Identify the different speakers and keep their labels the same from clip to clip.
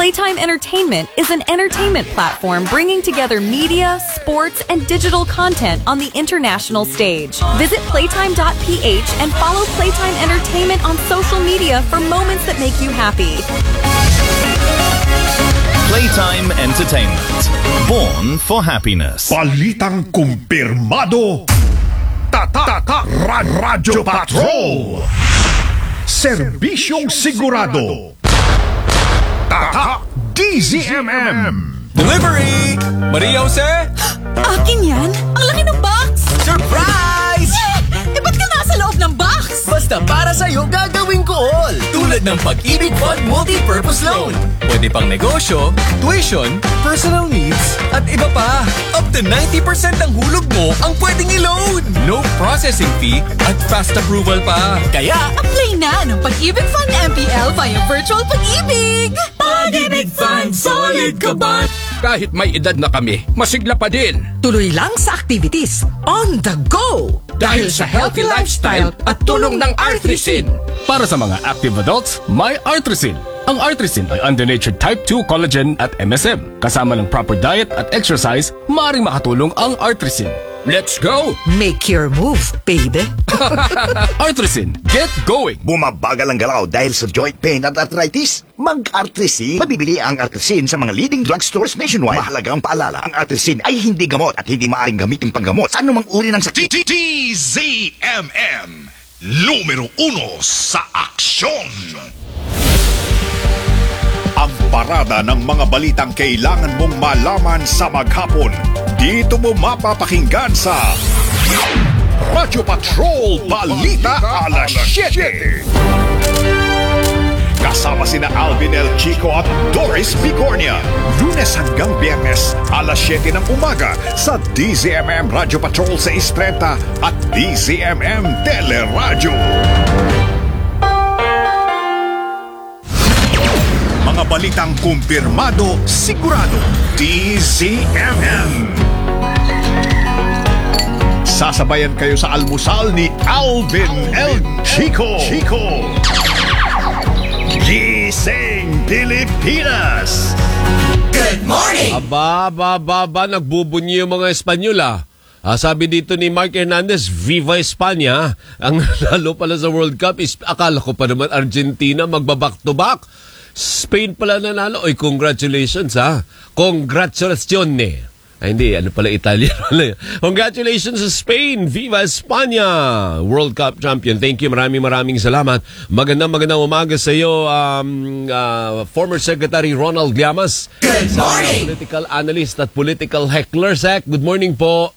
Speaker 1: Playtime Entertainment is an entertainment platform bringing together media, sports, and digital content on the international stage. Visit playtime.ph and follow Playtime Entertainment on social media for moments that make you happy.
Speaker 2: Playtime Entertainment. Born for happiness.
Speaker 3: Balitang kumpirmado. Tatak Radyo Patrol. Serbisyong sigurado. Tatak DZMM.
Speaker 4: Delivery! Maria Jose?
Speaker 5: Akin yan? Ang laki ng box!
Speaker 4: Surprise!
Speaker 5: Eh, ba't ka nasa loob ng box?
Speaker 4: Basta para sa'yo gagawin ko all. Tulad ng Pag-ibig Fund Multi-Purpose Loan. Pwede pang negosyo, tuition, personal needs, at iba pa. Up to 90% ang hulog mo ang pwedeng i-loan. No processing fee at fast approval pa. Kaya,
Speaker 5: Apply na ng Pag-ibig Fund MPL via Virtual Pag-ibig!
Speaker 4: Pag-ibig Fund, solid ka ba?
Speaker 6: Kahit may edad na kami, masigla pa din.
Speaker 7: Tuloy lang sa activities. On the go!
Speaker 6: Dahil sa healthy lifestyle at tulong ng Artrisin.
Speaker 8: Para sa mga active adults, may Artrisin. Ang Artrisin ay undenatured type 2 collagen at MSM. Kasama ng proper diet at exercise, maaaring makatulong ang Artrisin.
Speaker 6: Let's go!
Speaker 7: Make your move, baby.
Speaker 8: Artrisin, get going!
Speaker 3: Bumabagal ang galaw dahil sa joint pain at arthritis? Mag-Artrisin. Mabibili ang Artrisin sa mga leading drugstores nationwide. Mahalagang paalala, ang Artrisin ay hindi gamot at hindi maaaring gamitin panggamot sa anumang uri ng sakit. DZMM. Numero 1 sa aksyon. Ang parada ng mga balitang kailangan mong malaman sa maghapon. Dito mo mapapakinggan sa Radyo Patrol Balita Alas 7. Kasama sina Alvin El Chico at Doris Bigornia. Lunes hanggang Biyernes, alas 7 ng umaga sa DZMM Radyo Patrol 630 at DZMM Teleradyo. Mga balitang kumpirmado, sigurado, DZMM. Sasabayan kayo sa almusal ni Alvin El Chico. Gising Pilipinas!
Speaker 4: Good morning!
Speaker 9: Aba, nagbubunyi yung mga Espanyol sabi dito ni Mark Hernandez, Viva España. Ang lalo pala sa World Cup is, akala ko pa naman Argentina magbaback-to-back. Spain pala nanalo. Oy, congratulations Congratulazione. Ay, hindi. Ano pala Italian? Congratulations sa Spain. Viva España. World Cup champion. Thank you. Maraming salamat. Magandang umaga sa iyo, former Secretary Ronald Llamas.
Speaker 4: Good morning!
Speaker 9: Political analyst at political heckler. Sec, good morning po.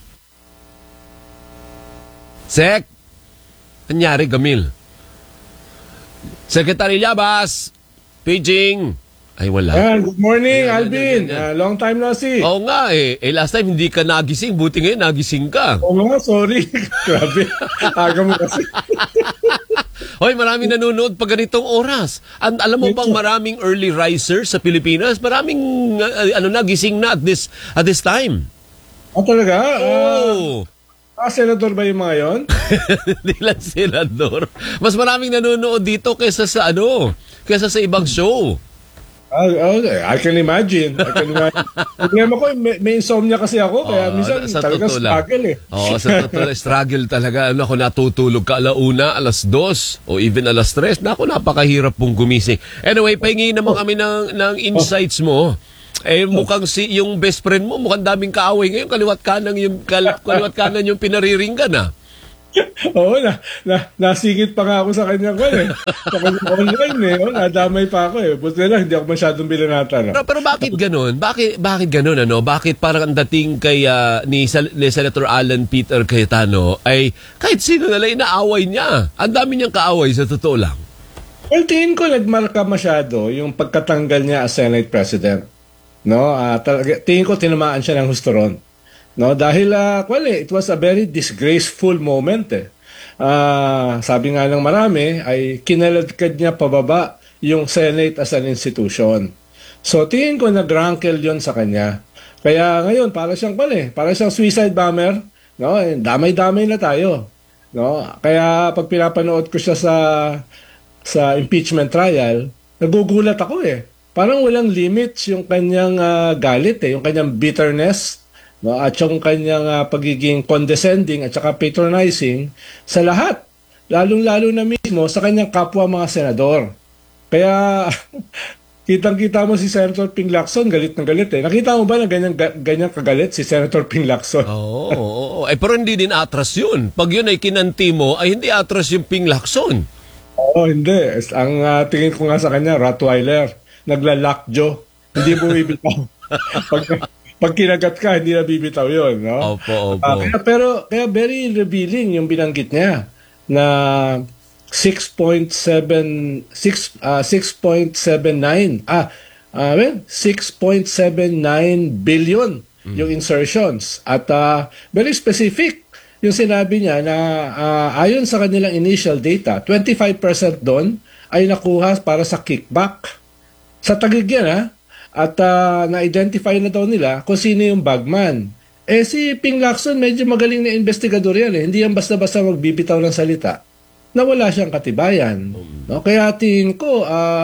Speaker 9: Sec? Anyari, Gamil? Secretary Llamas. Paging. Ay, wala.
Speaker 10: Good morning, Alvin. Long time no see.
Speaker 9: Oo nga last time hindi ka nagising. Buti ngayon nagising ka.
Speaker 10: Oo nga, sorry. Grabe. Aga mo kasi.
Speaker 9: Hoy, maraming nanonood pag ganitong oras. Alam mo bang maraming early risers sa Pilipinas? Maraming gising na at this time.
Speaker 10: Talaga?
Speaker 9: Oo.
Speaker 10: Senador ba yung mga yon?
Speaker 9: Hindi lang senador. Mas maraming nanonood dito kaysa sa ibang show.
Speaker 10: I can imagine. Problema ko, may insomnia kasi ako, kaya minsan talaga struggle
Speaker 9: sa totoo, struggle talaga. Ako natutulog ka alauna, alas 2, o even alas 3. Napakahirap pong gumising. Anyway, pahingi naman kami ng insights mo. Mukhang yung best friend mo, mukhang daming kaaway ngayon. Kaliwat kanan yung pinariringgan
Speaker 10: Oo, nasingit pa nga ako sa kanya sa kanya online nadamay pa ako Buti lang, hindi ako masyadong binanatan.
Speaker 9: Pero bakit ganun? Bakit ganun Bakit parang ang dating kay ni Senator Alan Peter Cayetano ay kahit sino nalang inaaway niya. Ang dami niyang kaaway sa totoo lang.
Speaker 10: Well, tingin ko nagmarka masyado yung pagkatanggal niya as Senate President. Tingin ko tinamaan siya ng husto ron. Dahil it was a very disgraceful moment sabi nga ng marami ay kinaladkad niya pababa yung Senate as an institution. So tingin ko nag-rankle yon sa kanya. Kaya ngayon para siyang suicide bomber, damay-damay na tayo. Kaya pag pinapanood ko siya sa impeachment trial, nagugulat ako parang walang limits yung kanyang galit yung kanyang bitterness, no, at yung kanyang pagiging condescending at saka patronizing sa lahat, lalong-lalo na mismo sa kanyang kapwa mga senador. Kaya kitang-kita mo si Senator Ping Lacson, galit na galit Nakita mo ba na ganyan kagalit si Senator Ping Lacson?
Speaker 9: Oo. Pero hindi din atras yun. Pag yun ay kinanti mo, ay hindi atras yung Ping Lacson.
Speaker 10: Oo, hindi. Ang tingin ko nga sa kanya, Rottweiler. Naglalakjo. Hindi mo bibitaw. Pag kinagat ka, hindi na bibitaw yun. No?
Speaker 9: Opo.
Speaker 10: Kaya very revealing yung binanggit niya na 6.79 billion yung insertions at very specific yung sinabi niya na ayon sa kanilang initial data 25% doon ay nakuha para sa kickback sa Taguig yan at na-identify na daw nila kung sino yung bagman. Si Ping Lacson medyo magaling na investigador yan hindi yan basta-basta magbibitaw ng salita na wala siyang katibayan. No? Kaya tingin ko,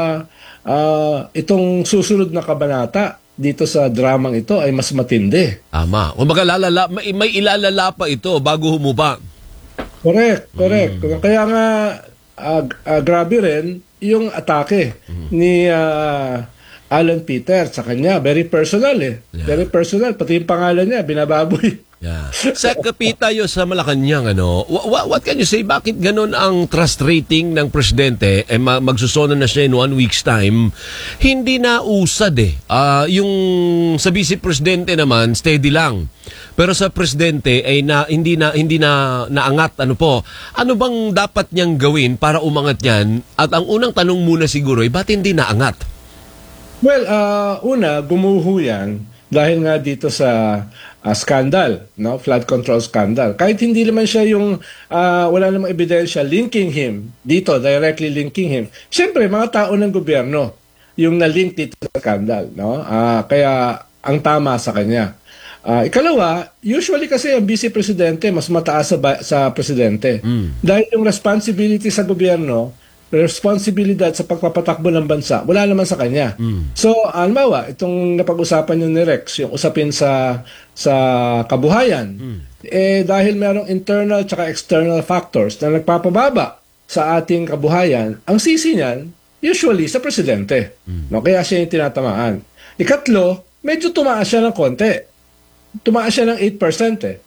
Speaker 10: itong susunod na kabanata dito sa dramang ito ay mas matindi.
Speaker 9: Tama. Kung may ilalala pa ito bago humupa.
Speaker 10: Correct. Kaya nga, grabe rin yung atake ni Alan Peter sa kanya. Very personal Very personal. Pati yung pangalan niya, binababoy.
Speaker 9: Yeah. Sa kapitayo sa Malacanang, what can you say? Bakit ganun ang trust rating ng presidente? Magsusona na siya in 1 week's time. Hindi na usad yung sa vice presidente naman, steady lang. Pero sa presidente ay hindi na naangat. Ano bang dapat niyang gawin para umangat yan? At ang unang tanong muna siguro ay ba't hindi naangat?
Speaker 10: Well, una, gumuho yan dahil nga dito sa scandal, no? Flood control scandal. Kahit hindi naman siya yung wala namang ebidensya linking him dito, directly linking him. Siyempre, mga tao ng gobyerno yung na-link dito sa scandal, no? Kaya ang tama sa kanya. Ikalawa, usually kasi ang vice presidente mas mataas sa presidente. Dahil yung responsibility sa gobyerno, responsibilidad sa pagpapatakbo ng bansa, wala naman sa kanya. So, halimbawa, itong napag-usapan yung ni Rex, yung usapin sa kabuhayan, dahil merong internal at external factors na nagpapababa sa ating kabuhayan, ang sisi niyan, usually sa presidente. No? Kaya siya yung tinatamaan. Ikatlo, medyo tumaas siya ng konti. Tumaas siya ng 8%.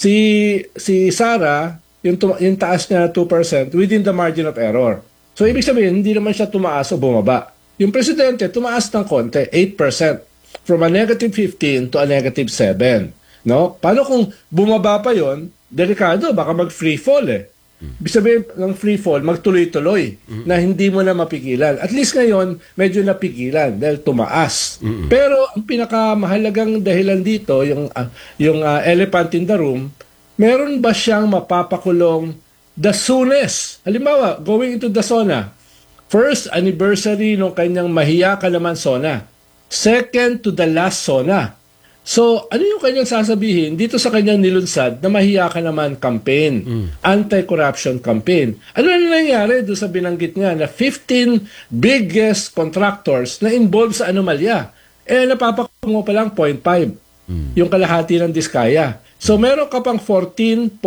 Speaker 10: Si Sara, yung taas niya 2% within the margin of error. So, ibig sabihin, hindi naman siya tumaas o bumaba. Yung presidente, tumaas ng konti, 8%. From a negative 15 to a negative 7. No? Paano kung bumaba pa yon? Delikado, baka mag-free fall Ibig sabihin ng free fall, magtuloy-tuloy na hindi mo na mapigilan. At least ngayon, medyo napigilan dahil tumaas. Pero ang pinakamahalagang dahilan dito, yung elephant in the room, meron ba siyang mapapakulong the soonest? Halimbawa, going into the SONA, first anniversary ng kanyang mahiya ka naman SONA. Second to the last SONA. So, ano yung kanyang sasabihin dito sa kanyang nilunsad na mahiya ka naman campaign, anti-corruption campaign? Ano na nangyari doon sa binanggit niya na 15 biggest contractors na involved sa anomalya? Napapakulong mo pa lang 0.5, yung kalahati ng diskaya. So, meron ka pang 14.5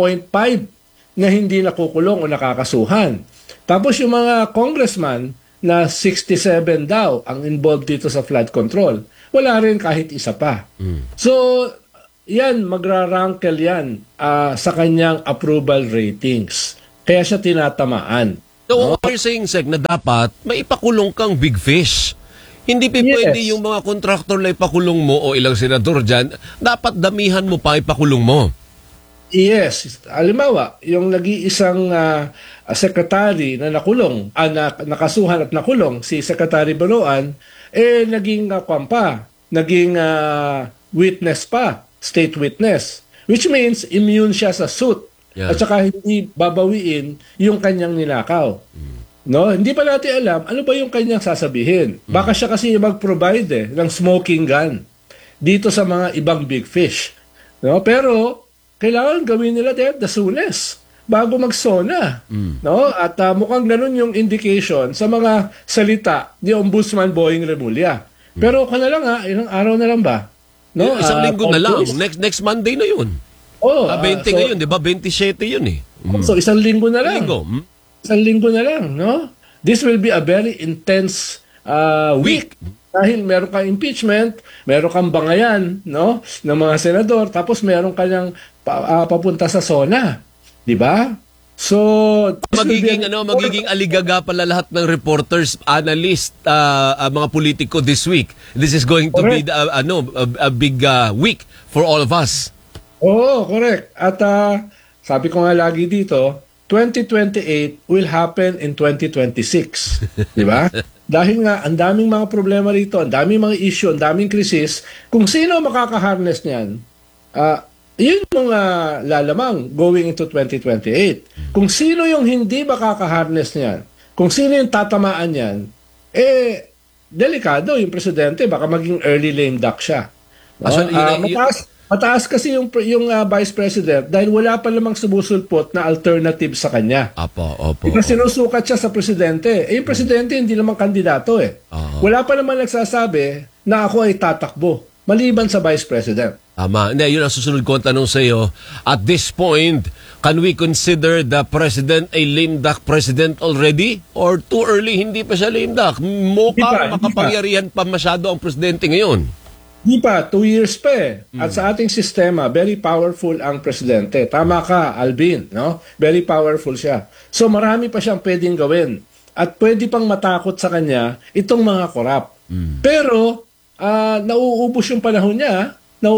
Speaker 10: na hindi nakukulong o nakakasuhan. Tapos yung mga congressman na 67 daw ang involved dito sa flood control. Wala rin kahit isa pa. So, yan, magrarangkel yan sa kanyang approval ratings. Kaya siya tinatamaan.
Speaker 9: So, what you're saying, Sek, na dapat maipakulong kang big fish. Hindi pwede yung mga contractor na ipakulong mo o ilang senador dyan. Dapat damihan mo pa ipakulong mo.
Speaker 10: Yes. Halimbawa, yung nag-iisang secretary na nakulong, nakasuhan at nakulong, si Secretary Baroan, naging naging witness pa, state witness. Which means, immune siya sa suit. Yeah. At saka hindi babawiin yung kanyang ninakaw. No? Hindi pa natin alam, ano ba yung kanyang sasabihin? Baka siya kasi mag-provide ng smoking gun dito sa mga ibang big fish. No? Pero, kailangan gawin nila the soonest. bago mag-SONA. No? At mukhang ganun yung indication sa mga salita ni Ombudsman Boying Remulla. Pero na lang ilang araw na lang ba? No?
Speaker 9: Isang linggo na lang.
Speaker 10: August.
Speaker 9: Next Monday na yun. 20 ngayon, di ba? 27 yun eh.
Speaker 10: So isang linggo na lang.
Speaker 9: Linggo.
Speaker 10: Isang linggo na lang, no? This will be a very intense week. Dahil meron kang impeachment, meron kang bangayan, no? Ng mga senador, tapos meron kanyang papunta sa SONA. Di ba? So,
Speaker 9: magiging aligaga pala lahat ng reporters, analyst, mga politiko this week. This is going to be a big week for all of us.
Speaker 10: Oo, correct. At sabi ko nga lagi dito, 2028 will happen in 2026. Di ba? Dahil nga, ang daming mga problema rito, ang daming mga issue, ang daming krisis. Kung sino makaka-harness niyan, yun yung lalamang going into 2028. Kung sino yung hindi makaka-harness niyan, kung sino yung tatamaan niyan, delikado yung presidente, baka maging early lame duck siya. Mataas kasi yung vice president dahil wala pa lamang sumusulpot na alternative sa kanya.
Speaker 9: Opo.
Speaker 10: Kasi sinusukat siya sa presidente. Yung presidente hindi naman kandidato Wala pa naman nagsasabi na ako ay tatakbo, maliban sa vice president.
Speaker 9: Tama. Hindi, yun ang susunod ko ang tanong sa iyo. At this point, can we consider the president a lame duck president already? Or too early, hindi pa siya lame duck? Makapangyarihan pa masyado ang presidente ngayon.
Speaker 10: Di pa, 2 years pa At sa ating sistema, very powerful ang presidente. Tama ka, Alvin, no? Very powerful siya. So marami pa siyang pwedeng gawin. At pwede pang matakot sa kanya itong mga korap. Pero, nauubos yung panahon niya.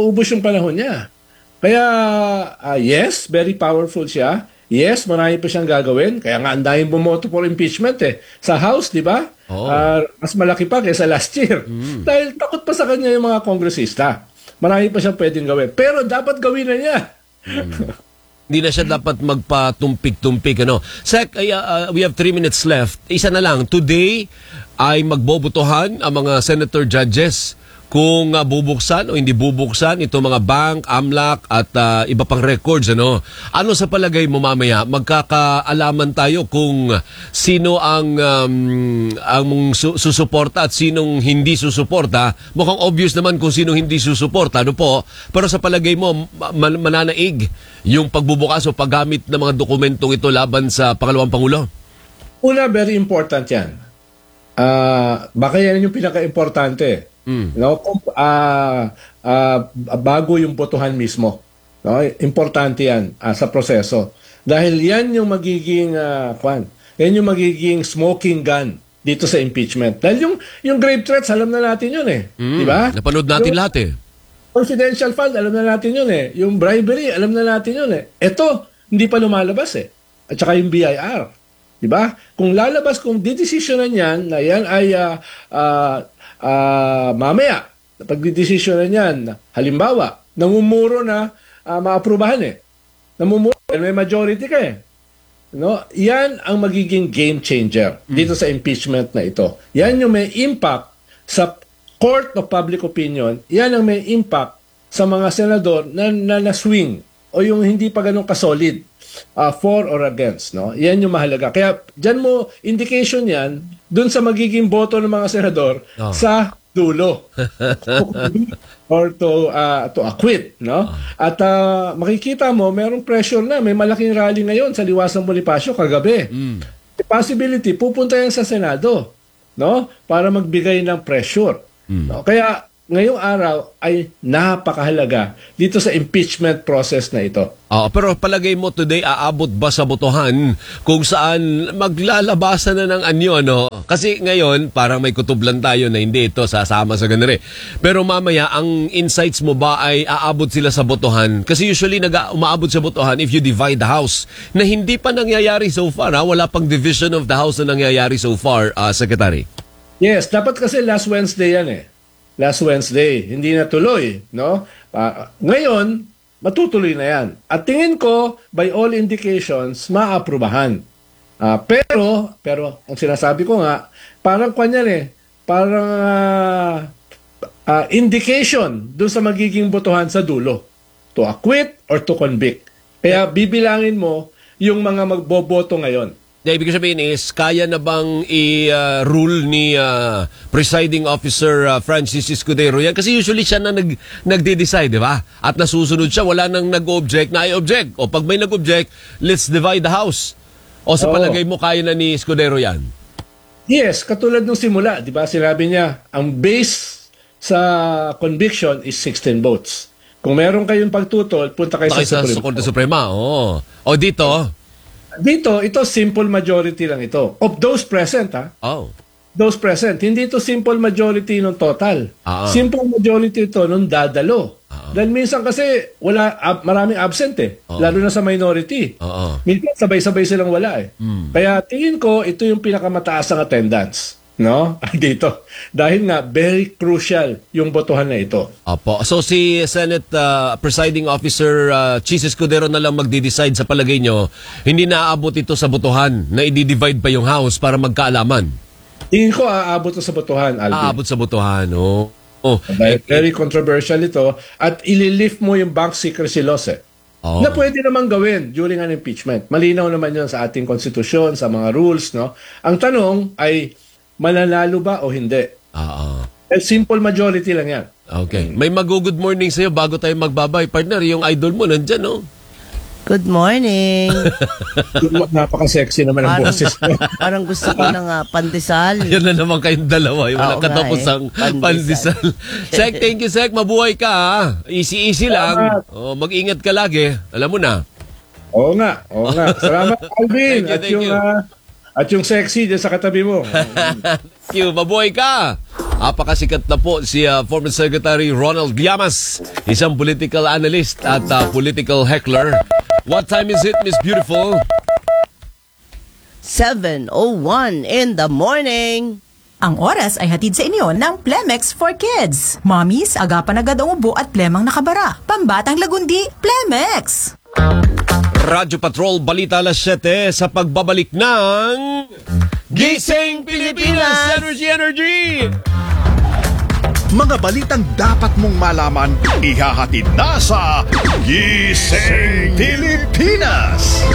Speaker 10: Kaya, yes, very powerful siya. Yes, marami pa siyang gagawin. Kaya nga, ang daming bumoto for impeachment Sa House, di ba? Mas malaki pa kaysa last year. Dahil takot pa sa kanya yung mga kongresista. Marami pa siyang pwedeng gawin. Pero dapat gawin na niya.
Speaker 9: Hindi na siya dapat magpatumpik-tumpik. Sec, we have 3 minutes left. Isa na lang. Today ay magbobotohan ang mga senator judges kung bubuksan o hindi bubuksan itong mga bank, AMLAC at iba pang records. Ano sa palagay mo mamaya? Magkakaalaman tayo kung sino ang susuporta at sinong hindi susuporta. Mukhang obvious naman kung sinong hindi susuporta. Pero sa palagay mo, mananaig yung pagbubukas o paggamit ng mga dokumentong ito laban sa pangalawang Pangulo?
Speaker 10: Una, very important yan. Baka yan yung pinaka-importante. Bago yung botohan mismo. Importante yan sa proseso. Dahil yan yung magiging yan yung magiging smoking gun dito sa impeachment. Dahil yung grave threats, alam na natin yun di ba?
Speaker 9: Napanood natin lahat
Speaker 10: Confidential fund, alam na natin yun Yung bribery, alam na natin yun Ito, hindi pa lumalabas At saka yung BIR. Di ba? Kung lalabas, kung didesisyonan yan na yan ay mamaya, pagdidesisyonan yan, halimbawa, namumuro na maaprubahan namumuro, may majority ka yan ang magiging game changer dito sa impeachment na ito. Yan yung may impact sa court of public opinion, yan ang may impact sa mga senador na swing o yung hindi pa ganun kasolid for or against. Yan yung mahalaga. Kaya dyan mo, indication yan dun sa magiging boto ng mga senador sa dulo. Or to acquit. At makikita mo, merong pressure na. May malaking rally ngayon sa Liwasang Bonifacio kagabi. Possibility, pupunta yan sa Senado para magbigay ng pressure. Kaya ngayong araw ay napakahalaga dito sa impeachment process na ito.
Speaker 9: Pero palagay mo today, aabot ba sa botohan kung saan maglalabasan na ng anyo, Kasi ngayon, parang may kutublan tayo na hindi ito sasama sa ganun Pero mamaya, ang insights mo ba ay aabot sila sa botohan? Kasi usually, umaabot sa botohan if you divide the House na hindi pa nangyayari so far. Wala pang division of the House na nangyayari so far, Secretary.
Speaker 10: Yes, dapat kasi last Wednesday yan Last Wednesday, hindi natuloy, ngayon, matutuloy na yan. At tingin ko, by all indications, maaprubahan. Pero, ang sinasabi ko nga, parang parang indication dun sa magiging botohan sa dulo. To acquit or to convict. Kaya bibilangin mo yung mga magboboto ngayon.
Speaker 9: Ibig sabihin is, kaya na bang i-rule ni Presiding Officer Francis Escudero yan? Kasi usually siya na nagde-decide, di ba? At nasusunod siya, wala nang nag-object na i-object. O pag may nag-object, let's divide the house. O sa palagay mo, kaya na ni Escudero yan?
Speaker 10: Yes, katulad nung simula, di ba? Sinabi niya, ang base sa conviction is 16 votes. Kung meron kayong pagtutol, punta kayo sa
Speaker 9: Korte Suprema. O dito...
Speaker 10: Dito, ito simple majority lang ito. Of those present, those present. Hindi ito simple majority ng total. Simple majority ito nung dadalo. Dahil minsan kasi maraming absent lalo na sa minority. Minsan sabay-sabay silang wala Kaya tingin ko ito yung pinakamataas ng attendance. No? Dito. Dahil nga, very crucial yung botohan na ito.
Speaker 9: Apo. So si Senate Presiding Officer Chis Escudero na lang magdi-decide sa palagay nyo, hindi naaabot ito sa botohan na i-divide pa yung House para magkaalaman?
Speaker 10: Tingin ko aabot sa botohan, Alvin.
Speaker 9: Aabot sa botohan,
Speaker 10: Very controversial ito. At ililift mo yung bank secrecy laws na pwede naman gawin during an impeachment. Malinaw naman yun sa ating konstitusyon, sa mga rules. No? Ang tanong ay, mananalo ba o hindi? Simple majority lang yan.
Speaker 9: Okay. May mag-good morning sa'yo bago tayo magbabay. Partner, yung idol mo nandyan, no?
Speaker 11: Good morning.
Speaker 10: Napaka-sexy naman ang boses mo.
Speaker 11: Parang gusto ko ng pandesal.
Speaker 9: Yan na naman kayong dalawa. Yung walang katapusang pandesal. Sek, thank you, Sek. Mabuhay ka, ha? Easy-easy lang. Mag-ingat ka lagi. Alam mo na.
Speaker 10: Oo nga. Salamat, Alvin.
Speaker 9: Thank you.
Speaker 10: At yung sexy dyan sa katabi mo.
Speaker 9: Thank you. Mabuhay ka. Apakasikat na po si former Secretary Ronald Llamas, isang political analyst at political heckler. What time is it, Miss Beautiful?
Speaker 11: 7:01 in the morning.
Speaker 5: Ang oras ay hatid sa inyo ng Plemex for Kids. Mommies, agapan agad ang ubo at plemang nakabara. Pambatang lagundi, Plemex!
Speaker 9: Radyo Patrol, balita alas 7 sa pagbabalik ng Gising Pilipinas! Energy!
Speaker 3: Mga balitang dapat mong malaman, ihahatid na sa Gising Pilipinas!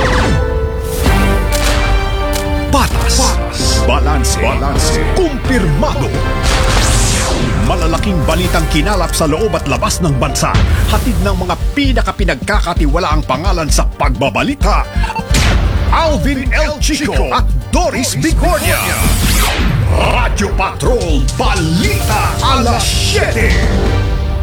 Speaker 3: Patas, balanse, kumpirmado. Malalaking balitang kinalap sa loob at labas ng bansa. Hatid ng mga pinakapinagkakatiwalaang pangalan sa pagbabalita. Alvin L. Chico at Doris Bigornia. Radyo Patrol Balita Alas 7.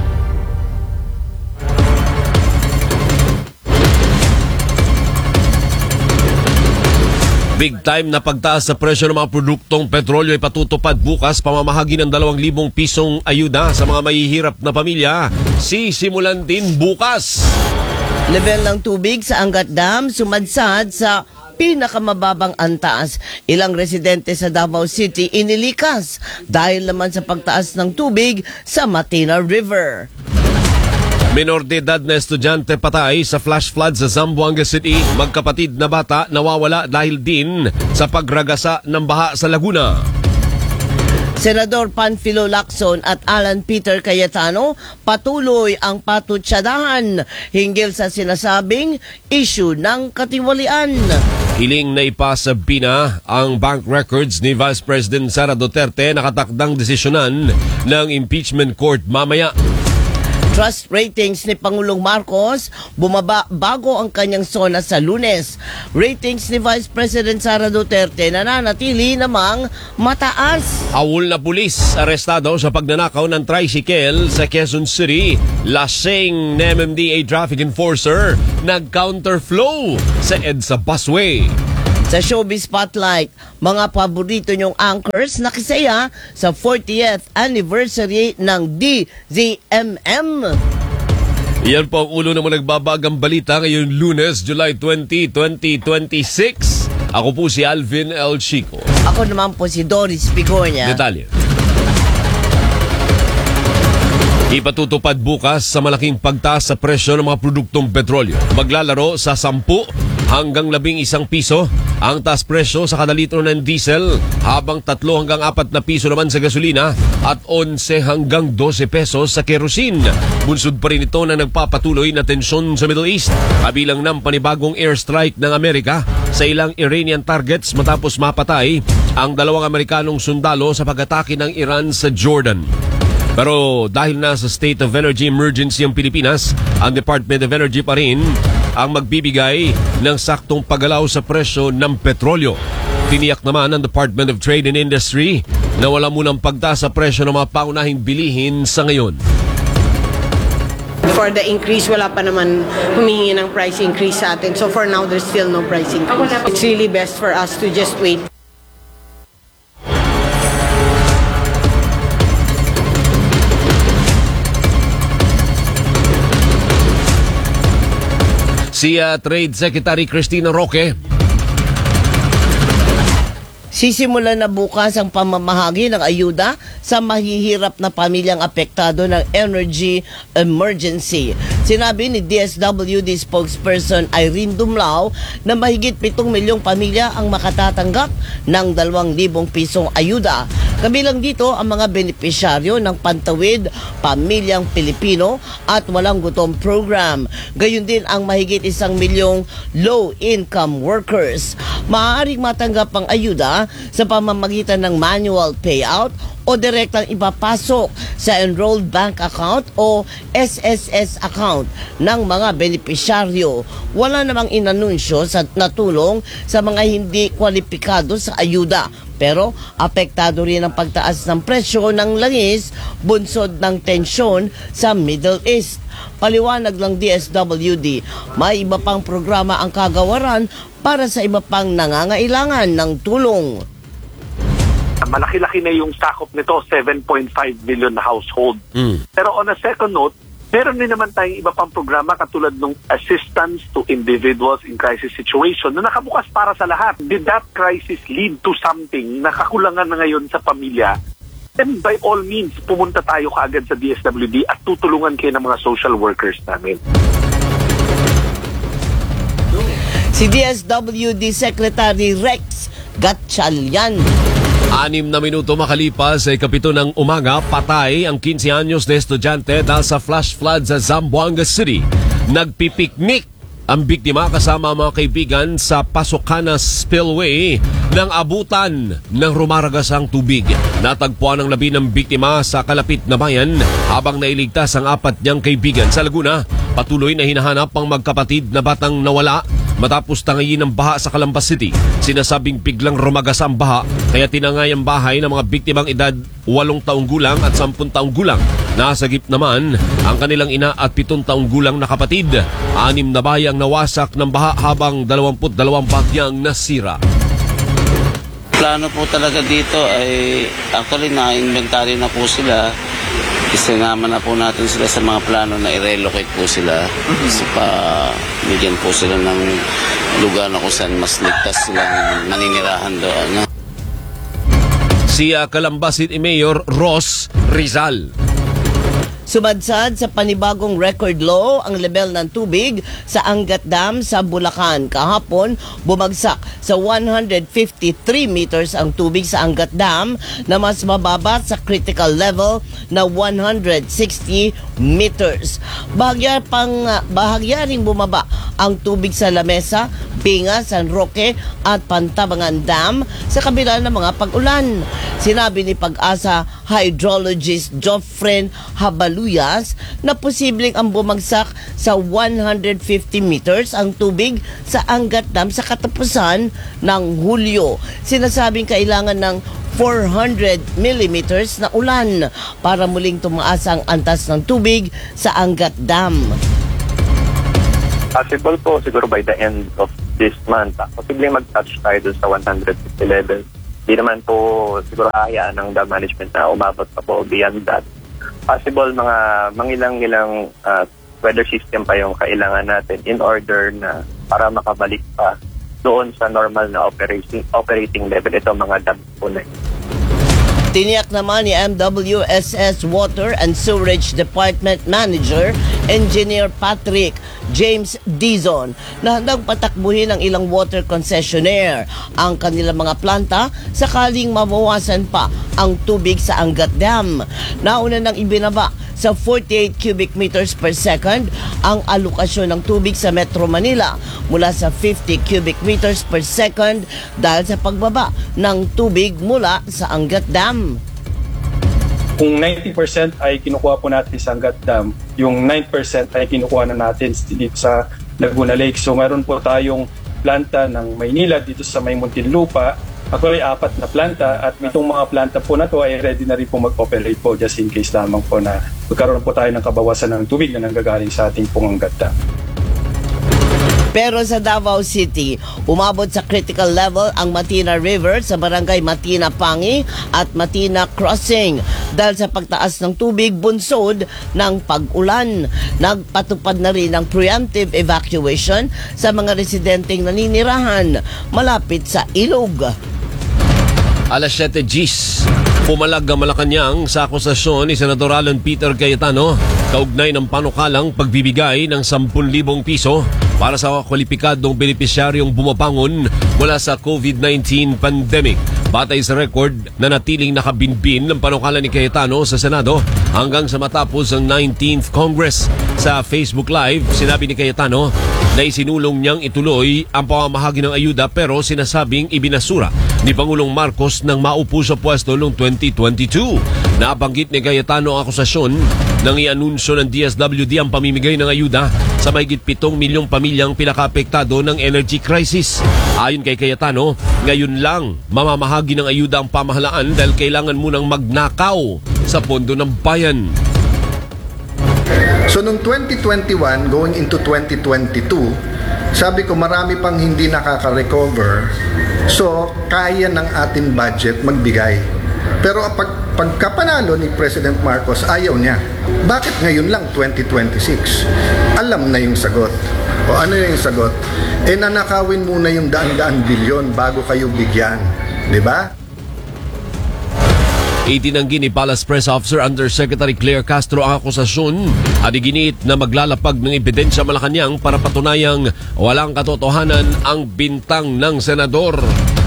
Speaker 9: Big time na pagtaas sa presyo ng mga produktong petrolyo ay patutupad bukas. Pamamahagi ng 2,000 pisong ayuda sa mga mahihirap na pamilya. Sisimulan din bukas.
Speaker 11: Level ng tubig sa Angat Dam sumadsad sa pinakamababang antaas. Ilang residente sa Davao City inilikas dahil naman sa pagtaas ng tubig sa Matina River.
Speaker 9: Minor de edad na estudyante patay sa flash flood sa Zamboanga City. Magkapatid na bata nawawala dahil din sa pagragasa ng baha sa Laguna.
Speaker 11: Senador Panfilo Lacson at Alan Peter Cayetano patuloy ang patutsadahan hinggil sa sinasabing issue ng katiwalian.
Speaker 9: Hiling na ipasa BINA ang bank records ni Vice President Sara Duterte, nakatakdang desisyonan ng impeachment court mamaya.
Speaker 11: Trust ratings ni Pangulong Marcos bumaba bago ang kanyang SONA sa Lunes. Ratings ni Vice President Sara Duterte nananatili namang mataas.
Speaker 9: Awol na pulis arestado sa pagnanakaw ng tricycle sa Quezon City. Lasing na MMDA traffic enforcer nag-counterflow sa EDSA busway.
Speaker 11: Sa Showbiz Spotlight, mga paborito niyong anchors nakisaya sa 40th anniversary ng DZMM.
Speaker 9: Iyan po ang ulo ng mga nagbabagang balita ngayong Lunes, July 20, 2026. Ako po si Alvin L. Chico.
Speaker 11: Ako naman po si Doris Bigornia.
Speaker 9: Detalye. Ipatutupad bukas sa malaking pagtaas sa presyo ng mga produktong petrolyo. Maglalaro sa 10 hanggang 11 piso ang taas presyo sa kada litro ng diesel, habang 3 hanggang 4 na piso naman sa gasolina at 11 hanggang 12 pesos sa kerosene. Bunsod pa rin ito na nagpapatuloy na tensyon sa Middle East, kabilang ng panibagong airstrike ng Amerika sa ilang Iranian targets matapos mapatay ang 2 Amerikanong sundalo sa pag-atake ng Iran sa Jordan. Pero dahil na sa state of energy emergency ang Pilipinas, ang Department of Energy pa rin ang magbibigay ng saktong paggalaw sa presyo ng petrolyo. Tiniyak naman ng Department of Trade and Industry na wala munang pagtaas sa presyo ng mga paunahing bilihin sa ngayon.
Speaker 12: For the increase, wala pa naman humingi ng price increase sa atin. So for now, there's still no price increase. It's really best for us to just wait.
Speaker 9: Si Trade Secretary Cristina Roque.
Speaker 11: Sisimulan na bukas ang pamamahagi ng ayuda sa mahihirap na pamilyang apektado ng energy emergency. Sinabi ni DSWD spokesperson Irene Dumlao na mahigit 7 milyong pamilya ang makatatanggap ng 2,000 pisong ayuda. Kabilang dito ang mga benepisyaryo ng Pantawid Pamilyang Pilipino at Walang Gutom Program. Gayon din ang mahigit 1 milyong low-income workers. Maaaring matanggap ang ayuda sa pamamagitan ng manual payout o direktang ipapasok sa Enrolled Bank Account o SSS account ng mga benepisyaryo. Wala namang inanunsyo sa natulong sa mga hindi kwalipikado sa ayuda. Pero apektado rin ang pagtaas ng presyo ng langis, bunsod ng tensyon sa Middle East. Paliwanag ng DSWD, may iba pang programa ang kagawaran para sa iba pang nangangailangan ng tulong.
Speaker 13: Malaki-laki na yung sakop nito, 7.5 million na household. Pero on a second note, meron din naman tayong iba pang programa katulad ng assistance to individuals in crisis situation na nakabukas para sa lahat. Did that crisis lead to something na kakulangan na ngayon sa pamilya? Then by all means, pumunta tayo kaagad sa DSWD at tutulungan kayo ng mga social workers namin.
Speaker 11: Si DSWD Secretary Rex Gatchalian.
Speaker 9: 6 na minuto makalipas ay 7 ng umaga, patay ang 15 anyos na estudyante dahil sa flash flood sa Zamboanga City. Nagpipiknik ang biktima kasama mga kaibigan sa Pasokana Spillway nang abutan ng rumaragasang tubig. Natagpuan ang labi ng biktima sa kalapit na bayan habang nailigtas ang 4 niyang kaibigan. Sa Laguna, patuloy na hinahanap ang magkapatid na batang nawala matapos tangayin ng baha sa Calamba City. Sinasabing biglang rumagas ang baha kaya tinangay ang bahay ng mga biktimang edad 8 taong gulang at 10 taong gulang. Nasagip naman ang kanilang ina at 7 taong gulang na kapatid. 6 na bayang nawasak ng baha habang 22 bagyang nasira.
Speaker 14: Plano po talaga dito ay actually na-inventory na po sila. Isinama na po natin sila sa mga plano na i-relocate po sila. Kasi bigyan po sila ng lugar na kung saan mas ligtas silang naninirahan doon.
Speaker 9: Si Calamba City Mayor Ross Rizal.
Speaker 11: Sumadsad sa panibagong record low ang level ng tubig sa Angat Dam sa Bulacan. Kahapon, bumagsak sa 153 meters ang tubig sa Angat Dam na mas mababa sa critical level na 160 meters. Bahagya ring bumaba ang tubig sa Lamesa, Binga, San Roque at Pantabangan Dam sa kabila ng mga pag-ulan. Sinabi ni Pag-asa hydrologist Joffren Habaluyas na posibleng ang bumagsak sa 150 meters ang tubig sa Angat Dam sa katapusan ng Hulyo. Sinasabing kailangan ng 400 millimeters na ulan para muling tumaas ang antas ng tubig sa Angat Dam.
Speaker 15: Possible po siguro by the end of this month. Posibleng mag-touch tayo dun sa 150 level. Di naman po siguro hayaan ng dam management na umabot pa po beyond that. Possible mga mangilang-ilang weather system pa yung kailangan natin in order na para makabalik pa doon sa normal na operating level ito mga dam po na.
Speaker 11: Tiniyak naman ni MWSS Water and Sewerage Department Manager, Engineer Patrick James Dizon, na handang patakbuhin ng ilang water concessionaire ang kanilang mga planta sakaling mabawasan pa ang tubig sa Angat Dam. Nauna nang ibinaba sa 48 cubic meters per second ang alokasyon ng tubig sa Metro Manila mula sa 50 cubic meters per second dahil sa pagbaba ng tubig mula sa Angat Dam.
Speaker 16: Kung 90% ay kinukuha po natin sa Angat Dam, yung 9% ay kinukuha na natin dito sa Laguna Lake. So meron po tayong planta ng Maynila dito sa may Muntinlupa. Actually, 4 na planta at itong mga planta po na to ay ready na rin po mag-operate po just in case lamang po na magkaroon po tayo ng kabawasan ng tubig na nanggagaling sa ating pong Angat Dam.
Speaker 11: Pero sa Davao City, umabot sa critical level ang Matina River sa barangay Matina Pangi at Matina Crossing dahil sa pagtaas ng tubig bunsod ng pag-ulan. Nagpatupad na rin ang preemptive evacuation sa mga residenteng naninirahan malapit sa ilog.
Speaker 9: Alas 7 Gs. Pumalag ang Malacanang sa akusasyon ni Senador Alan Peter Cayetano kaugnay ng panukalang pagbibigay ng 10,000 piso para sa kwalipikadong benepisyaryong bumabangon mula sa COVID-19 pandemic. Batay sa record na natiling nakabinbin ng panukala ni Cayetano sa Senado hanggang sa matapos ang 19th Congress. Sa Facebook Live, sinabi ni Cayetano na isinulong niyang ituloy ang pamamahagi ng ayuda pero sinasabing ibinasura ni Pangulong Marcos nang maupo sa pwesto noong 2022. Nabanggit ni Cayetano ang akusasyon nang ianunsyo ng DSWD ang pamimigay ng ayuda sa mahigit 7 milyong pamilyang pinakaapektado ng energy crisis. Ayon kay Cayetano, ngayon lang mamamahagi ng ayuda ang pamahalaan dahil kailangan munang magnakaw sa pondo ng bayan.
Speaker 17: So noong 2021 going into 2022, sabi ko marami pang hindi nakaka-recover. So kaya ng ating budget magbigay. Pero pagkapanalo ni President Marcos, ayaw niya. Bakit ngayon lang 2026? Alam na yung sagot. O ano yung sagot? Nanakawin muna yung daan-daan bilyon bago kayo bigyan. Diba?
Speaker 9: Itinanggi ni Palace Press Officer Undersecretary Claire Castro ang akusasyon at iginiit na maglalapag ng ebidensya Malacanang para patunayang walang katotohanan ang bintang ng senador.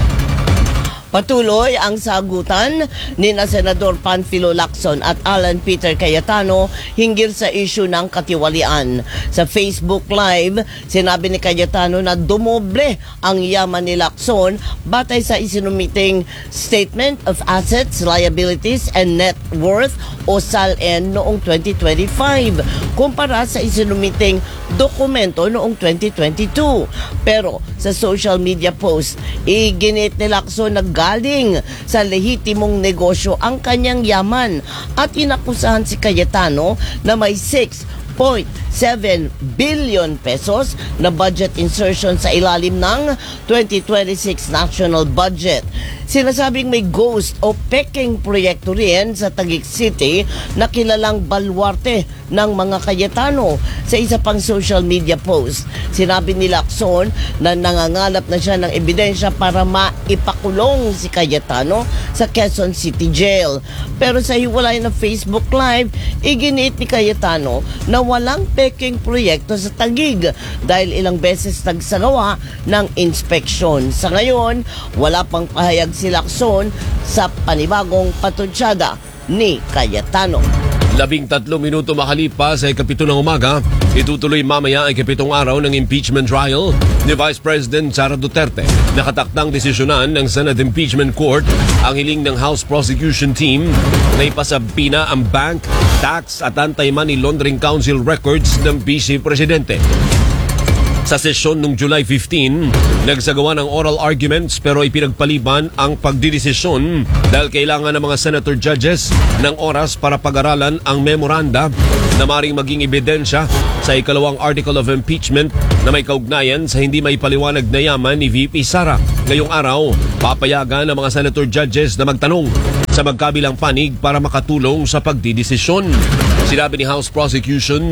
Speaker 11: Patuloy ang sagutan ni na Senador Panfilo Lacson at Alan Peter Cayetano hinggil sa issue ng katiwalian. Sa Facebook Live, sinabi ni Cayetano na dumoble ang yaman ni Lacson batay sa isinumiting Statement of Assets, Liabilities and Net Worth o SALN noong 2025 kumpara sa isinumiting dokumento noong 2022. Pero sa social media post, iginit ni Lacson na galing sa lehitimong negosyo ang kanyang yaman at inakusahan si Cayetano na may 6.7 billion pesos na budget insertion sa ilalim ng 2026 national budget. Sinasabing may ghost o peking proyekto rin sa Taguig City na kilalang balwarte ng mga Cayetano. Sa isa pang social media post, sinabi ni Lacson na nangangalap na siya ng ebidensya para maipakulong si Cayetano sa Quezon City Jail. Pero sa hiwalay na Facebook Live, iginiit ni Cayetano na walang peking proyekto sa Taguig dahil ilang beses nagsagawa ng inspeksyon. Sa ngayon, wala pang pahayag si Lacson sa panibagong patunsyada ni Cayetano.
Speaker 9: 13 minuto makalipas sa ika-7 ng umaga, itutuloy mamaya ang ika-7 araw ng impeachment trial ni Vice President Sara Duterte. Nakataktang desisyonan ng Senate Impeachment Court ang hiling ng House Prosecution Team na ipasabina ang bank, tax at anti-money laundering council records ng Vice Presidente. Sa sesyon noong July 15, nagsagawa ng oral arguments pero ipinagpaliban ang pagdidesisyon dahil kailangan ng mga senator judges ng oras para pag-aralan ang memoranda na maring maging ebidensya sa ikalawang article of impeachment na may kaugnayan sa hindi may paliwanag na yaman ni VP Sara. Ngayong araw, papayagan ng mga senator judges na magtanong sa magkabilang panig para makatulong sa pagdidesisyon. Sinabi ni House Prosecution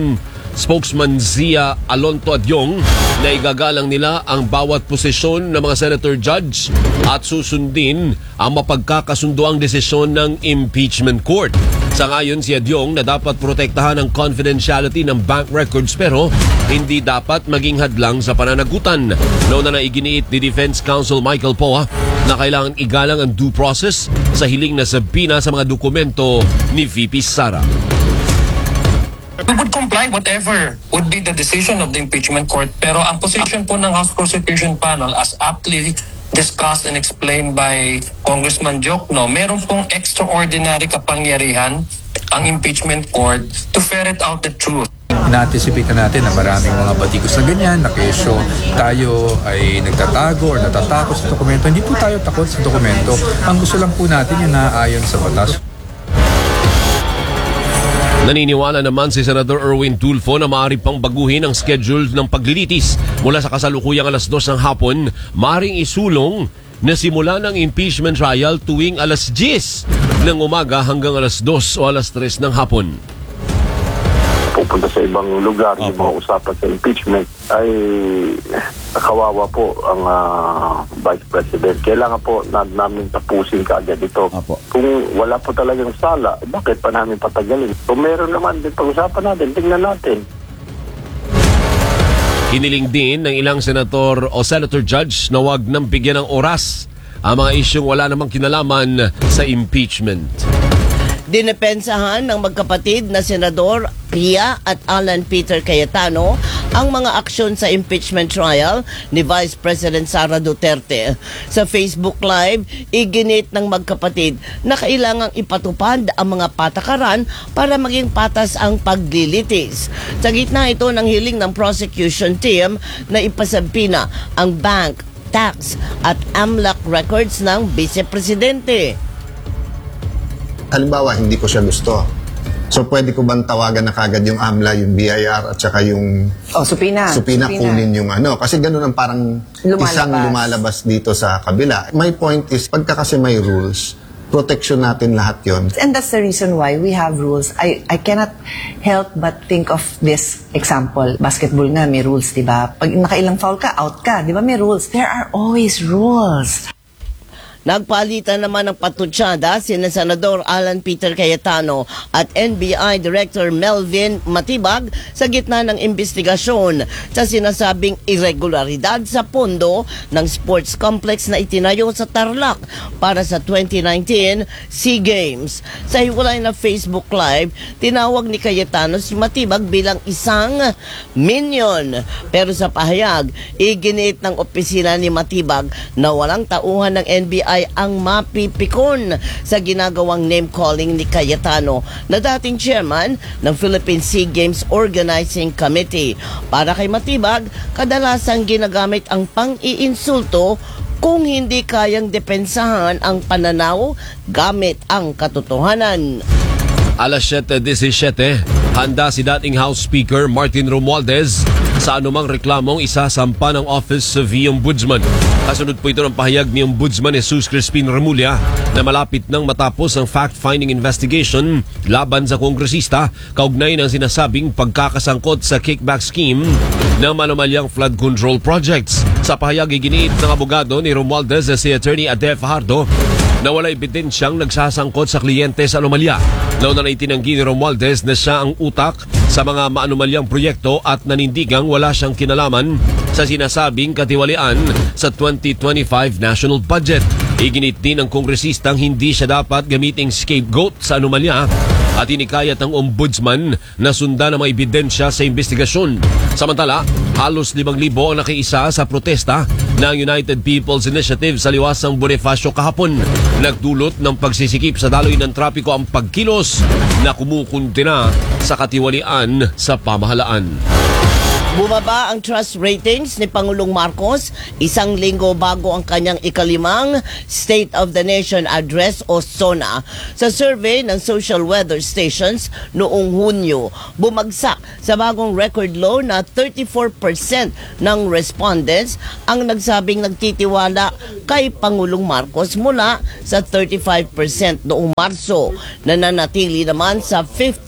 Speaker 9: spokesman Zia Alonto Adyong na igagalang nila ang bawat posisyon ng mga senator judge at susundin ang mapagkakasundoang desisyon ng impeachment court. Sangayon si Adyong na dapat protektahan ang confidentiality ng bank records pero hindi dapat maging hadlang sa pananagutan. Noon na iginiit ni Defense Counsel Michael Poa na kailangan igalang ang due process sa hiling na sabina sa mga dokumento ni VP Sara.
Speaker 18: We would comply whatever would be the decision of the impeachment court. Pero ang position po ng House Prosecution Panel as aptly discussed and explained by Congressman Jokno, meron pong extraordinary kapangyarihan ang impeachment court to ferret out the truth.
Speaker 19: Na-anticipate natin na maraming mga batikos na ganyan, na kesyo tayo ay nagtatago o natatakot sa dokumento. Hindi po tayo takot sa dokumento. Ang gusto lang po natin yung naaayon sa batas.
Speaker 9: Naniniwala naman si Senador Erwin Tulfo na maaari pang baguhin ang schedule ng paglilitis mula sa kasalukuyang alas 2 ng hapon, maaring isulong na simula ng impeachment trial tuwing alas 10 ng umaga hanggang alas 2 o alas 3 ng hapon.
Speaker 13: Pupunta sa ibang lugar, yung mga usapan sa impeachment ay kawawa po ang Vice President. Kailangan po namin tapusin kaagad ito. Kung wala po talagang sala, bakit pa namin patagalin? Kung meron naman din pag-usapan natin, tingnan natin.
Speaker 9: Hiniling din ng ilang senator o senator judge na wag nang bigyan ng oras ang mga isyong wala namang kinalaman sa impeachment.
Speaker 11: Dinepensahan ng magkapatid na Senador Pia at Alan Peter Cayetano ang mga aksyon sa impeachment trial ni Vice President Sara Duterte. Sa Facebook Live, iginit ng magkapatid na kailangang ipatupad ang mga patakaran para maging patas ang paglilitis. Sa gitna ito ng hiling ng prosecution team na ipasabina ang bank, tax at AMLAC records ng Vice Presidente.
Speaker 17: Halimbawa, hindi ko siya gusto. So, pwede ko bang tawagan na kagad yung AMLA, yung BIR, at saka yung
Speaker 20: supina
Speaker 17: kunin yung ano. Kasi ganun ang parang isang lumalabas dito sa kabila. My point is, pagka kasi may rules, protection natin lahat yon.
Speaker 20: And that's the reason why we have rules. I cannot help but think of this example. Basketball nga, may rules, diba? Pag nakailang foul ka, out ka. Diba may rules? There are always rules.
Speaker 11: Nagpalitan naman ng patutsada sina Senador Alan Peter Cayetano at NBI Director Melvin Matibag sa gitna ng investigasyon sa sinasabing irregularidad sa pondo ng sports complex na itinayo sa Tarlac para sa 2019 SEA Games. Sa hiwalay na Facebook Live, tinawag ni Cayetano si Matibag bilang isang minion. Pero sa pahayag, iginit ng opisina ni Matibag na walang tauhan ng NBI ang mapipikon sa ginagawang name-calling ni Cayetano na dating chairman ng Philippine SEA Games Organizing Committee. Para kay Matibag, kadalasang ginagamit ang pang-iinsulto kung hindi kayang depensahan ang pananaw gamit ang katotohanan.
Speaker 9: Alas 7:17, handa si dating House Speaker Martin Romualdez sa anumang reklamong isasampa ng Office of the Ombudsman. Kasunod po ito ng pahayag ni Ombudsman Jesus Crispin Remulla na malapit nang matapos ang fact-finding investigation laban sa kongresista kaugnay ng sinasabing pagkakasangkot sa kickback scheme ng manumalyang flood control projects. Sa pahayag iginiit ng abogado ni Romualdez na si Attorney Ade Fajardo na wala ebidensyang nagsasangkot sa kliyente sa anomalya. Nauna na itinanggi ni Romualdez na siya ang utak sa mga maanumalyang proyekto at nanindigang wala siyang kinalaman sa sinasabing katiwalian sa 2025 national budget. Iginit din ng kongresistang hindi siya dapat gamiting scapegoat sa anomalya at inikayat ng ombudsman na sundan ang mga ebidensya sa investigasyon. Samantala, halos 5,000 ang nakiisa sa protesta ng United People's Initiative sa liwasang Bonifacio kahapon. Nagdulot ng pagsisikip sa daloy ng trapiko ang pagkilos na kumukunti na sa katiwalian sa pamahalaan.
Speaker 11: Bumaba ang trust ratings ni Pangulong Marcos 1 linggo bago ang kanyang ikalimang State of the Nation Address o SONA. Sa survey ng social weather stations noong Hunyo, bumagsak sa bagong record low na 34% ng respondents ang nagsabing nagtitiwala kay Pangulong Marcos mula sa 35% noong Marso. Nananatili naman sa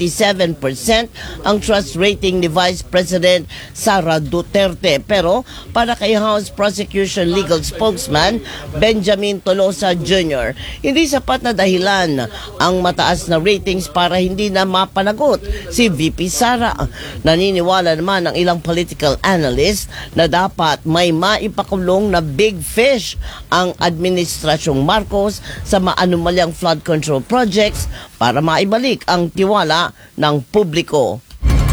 Speaker 11: 57% ang trust rating ni Vice President Sara Duterte. Pero para kay House Prosecution Legal Spokesman Benjamin Tolosa Jr., hindi sapat na dahilan ang mataas na ratings para hindi na mapanagot si VP Sara. Naniniwala naman ang ilang political analyst na dapat may maipakulong na big fish ang Administrasyong Marcos sa maanumalyang flood control projects para maibalik ang tiwala ng publiko.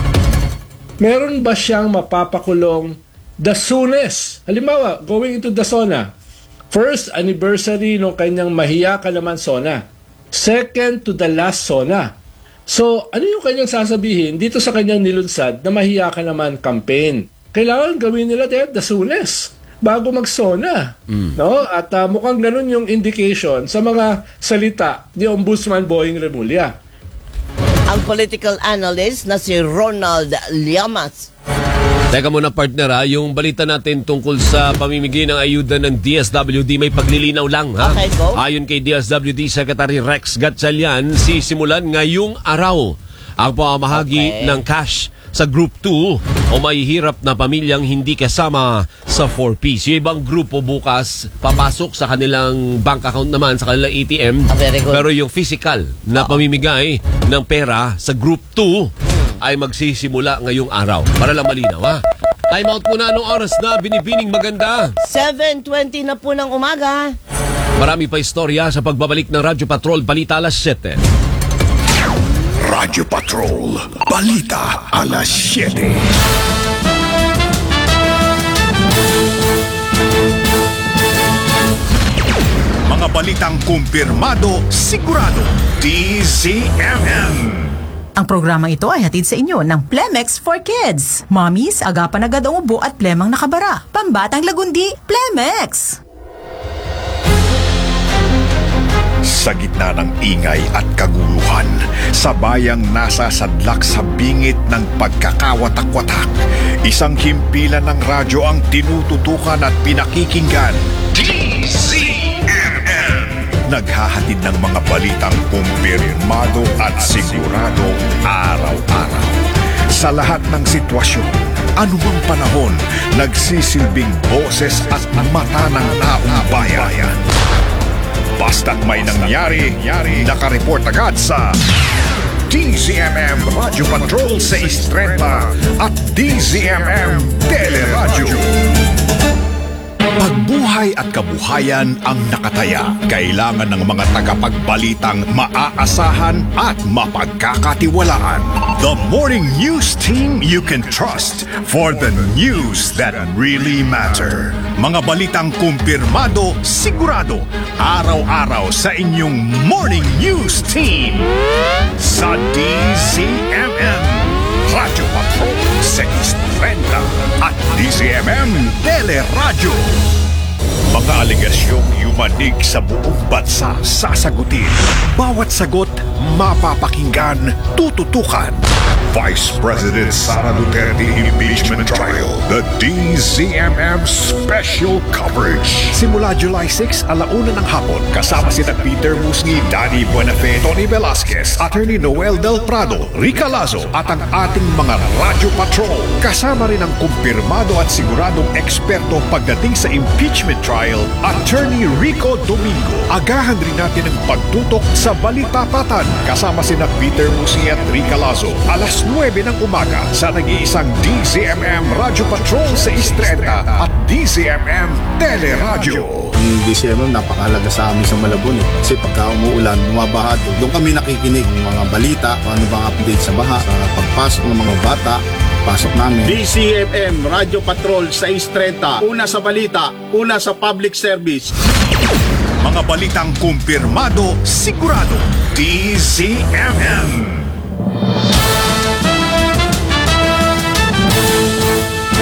Speaker 10: Meron ba siyang mapapakulong the soonest? Halimbawa, going into the SONA. First anniversary ng kanyang Mahiya Ka Naman SONA. Second to the last SONA. So, ano yung kanyang sasabihin dito sa kanyang nilunsad na Mahiya Ka Naman campaign? Kailangan gawin nila the soonest bago mag-SONA. No? At mukhang ganun yung indication sa mga salita ni Ombudsman Boying Remulla.
Speaker 11: Ang political analyst na si Ronald Llamas.
Speaker 9: Teka muna partner yung balita natin tungkol sa pamimigay ng ayuda ng DSWD may paglilinaw lang ha.
Speaker 11: Okay, go.
Speaker 9: Ayon kay DSWD Secretary Rex Gatchalian, sisimulan ngayong araw ang pamamahagi ng cash sa Group 2 o mahihirap na pamilyang hindi kasama sa 4Ps. Yung ibang grupo bukas papasok sa kanilang bank account naman, sa kanilang ATM. Pero yung physical na pamimigay ng pera sa Group 2 ay magsisimula ngayong araw. Para lang malinaw ha. Time out muna, anong oras na? Binibining maganda.
Speaker 11: 7:20 na po ng umaga.
Speaker 9: Marami pa istorya sa pagbabalik ng Radyo Patrol, balita alas 7.
Speaker 3: Radyo Patrol, balita alas 7. Mga balitang kumpirmado, sigurado, DZMM.
Speaker 5: Ang programang ito ay hatid sa inyo ng Plemex for Kids. Mommies, agapan agad ang ubo at plemang nakabara. Pambatang lagundi, Plemex!
Speaker 3: Sa gitna ng ingay at kaguluhan, sa bayang nasa sadlak sa bingit ng pagkakawatak-watak, isang himpilan ng radyo ang tinututukan at pinakikinggan. DZMM! Naghahatid ng mga balitang kumpirmado at sigurado araw-araw. Sa lahat ng sitwasyon, anumang panahon, nagsisilbing boses at mata ng taong bayan. Basta't may nangyari, nakareport agad sa DZMM Radyo Patrol 630 at DZMM Teleradyo. Pagbuhay at kabuhayan ang nakataya. Kailangan ng mga tagapagbalitang maaasahan at mapagkakatiwalaan. The morning news team you can trust for the news that really matter. Mga balitang kumpirmado, sigurado, araw-araw sa inyong morning news team. Sa DZMM Radyo Patrol 630 at DZMM Teleradyo. Mga aligasyong yumanig sa buong bansa sasagutin. Bawat sagot mapapakinggan, tututukan. Vice President Sara Duterte Impeachment Trial. The DZMM Special Coverage. Simula July 6, 1:00 ng hapon. Kasama sina Peter Musni, Danny Buenafe, Tony Velasquez, Attorney Noel Del Prado, Rica Lazo, at ang ating mga Radyo Patrol. Kasama rin ang kumpirmado at siguradong eksperto pagdating sa impeachment trial, Attorney Rico Domingo. Agahan rin natin ang pagtutok sa Balitapatan. Kasama sina Peter Musni at Rica Lazo. Alas 9 ng umaga sa nag-iisang DZMM Radyo Patrol 630 at DZMM Teleradyo.
Speaker 21: Ang DZMM napakahalaga sa amin sa Malabon kasi pagka umuulan, bumabaha doon kami nakikinig ng mga balita, ano bang update sa baha, sa pagpasok ng mga bata, pasok namin. DZMM Radyo Patrol 630, una sa balita, una sa public service.
Speaker 3: Mga balitang kumpirmado, sigurado, DZMM.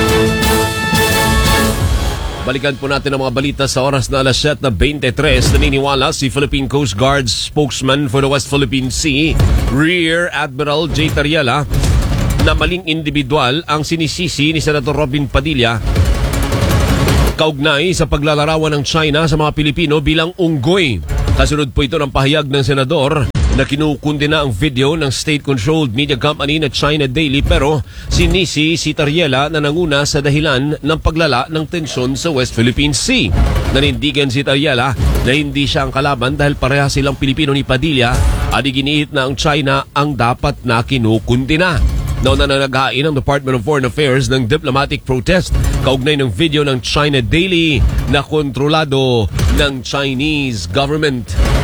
Speaker 9: Balikan po natin ang mga balita sa oras na 7:23. Naniniwala si Philippine Coast Guard spokesman for the West Philippine Sea, Rear Admiral J. Tariela, na maling individual ang sinisisi ni Senator Robin Padilla kaugnay sa paglalarawan ng China sa mga Pilipino bilang unggoy. Kasunod po ito ng pahayag ng senador na kinukundina ang video ng state-controlled media company na China Daily, pero sinisi si Tariela na nanguna sa dahilan ng paglala ng tensyon sa West Philippine Sea. Nanindigan si Tariela na hindi siya ang kalaban dahil pareha silang Pilipino ni Padilla at iginiit na ang China ang dapat na kinukundina. Nauna na naghain ang Department of Foreign Affairs ng diplomatic protest kaugnay ng video ng China Daily na kontrolado ng Chinese government.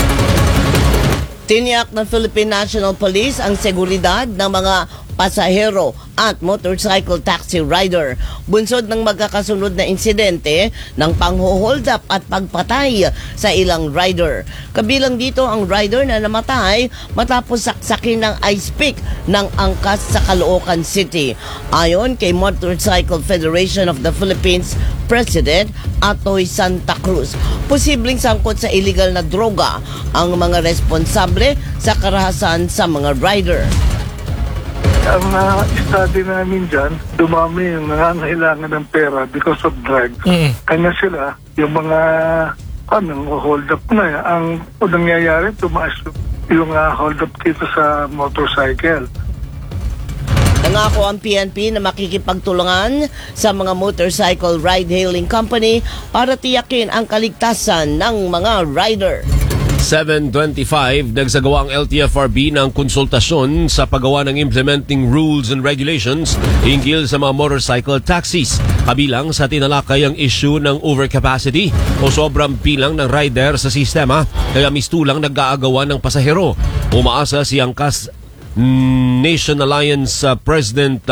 Speaker 11: Tiniyak ng Philippine National Police ang seguridad ng mga pasahero at motorcycle taxi rider. Bunsod ng magkakasunod na insidente ng pangho-hold up at pagpatay sa ilang rider. Kabilang dito ang rider na namatay matapos saksakin ng ice pick ng angkas sa Caloocan City. Ayon kay Motorcycle Federation of the Philippines President Atoy Santa Cruz, posibleng sangkot sa illegal na droga ang mga responsable sa karahasan sa mga rider.
Speaker 1: Ang study namin dyan, dumami yung nangangailangan ng pera because of drugs. Kanya sila, yung mga hold up na. Ang nangyayari, tumaas yung hold up dito sa motorcycle.
Speaker 11: Nangako ang PNP na makikipagtulungan sa mga motorcycle ride-hailing company para tiyakin ang kaligtasan ng mga rider.
Speaker 9: 7:25, nagsagawa ang LTFRB ng konsultasyon sa paggawa ng implementing rules and regulations hinggil sa mga motorcycle taxis. Kabilang sa tinalakay ang issue ng overcapacity o sobrang bilang ng rider sa sistema kaya mistulang nag-aagawan ng pasahero. Umaasa si Angkas Nation Alliance President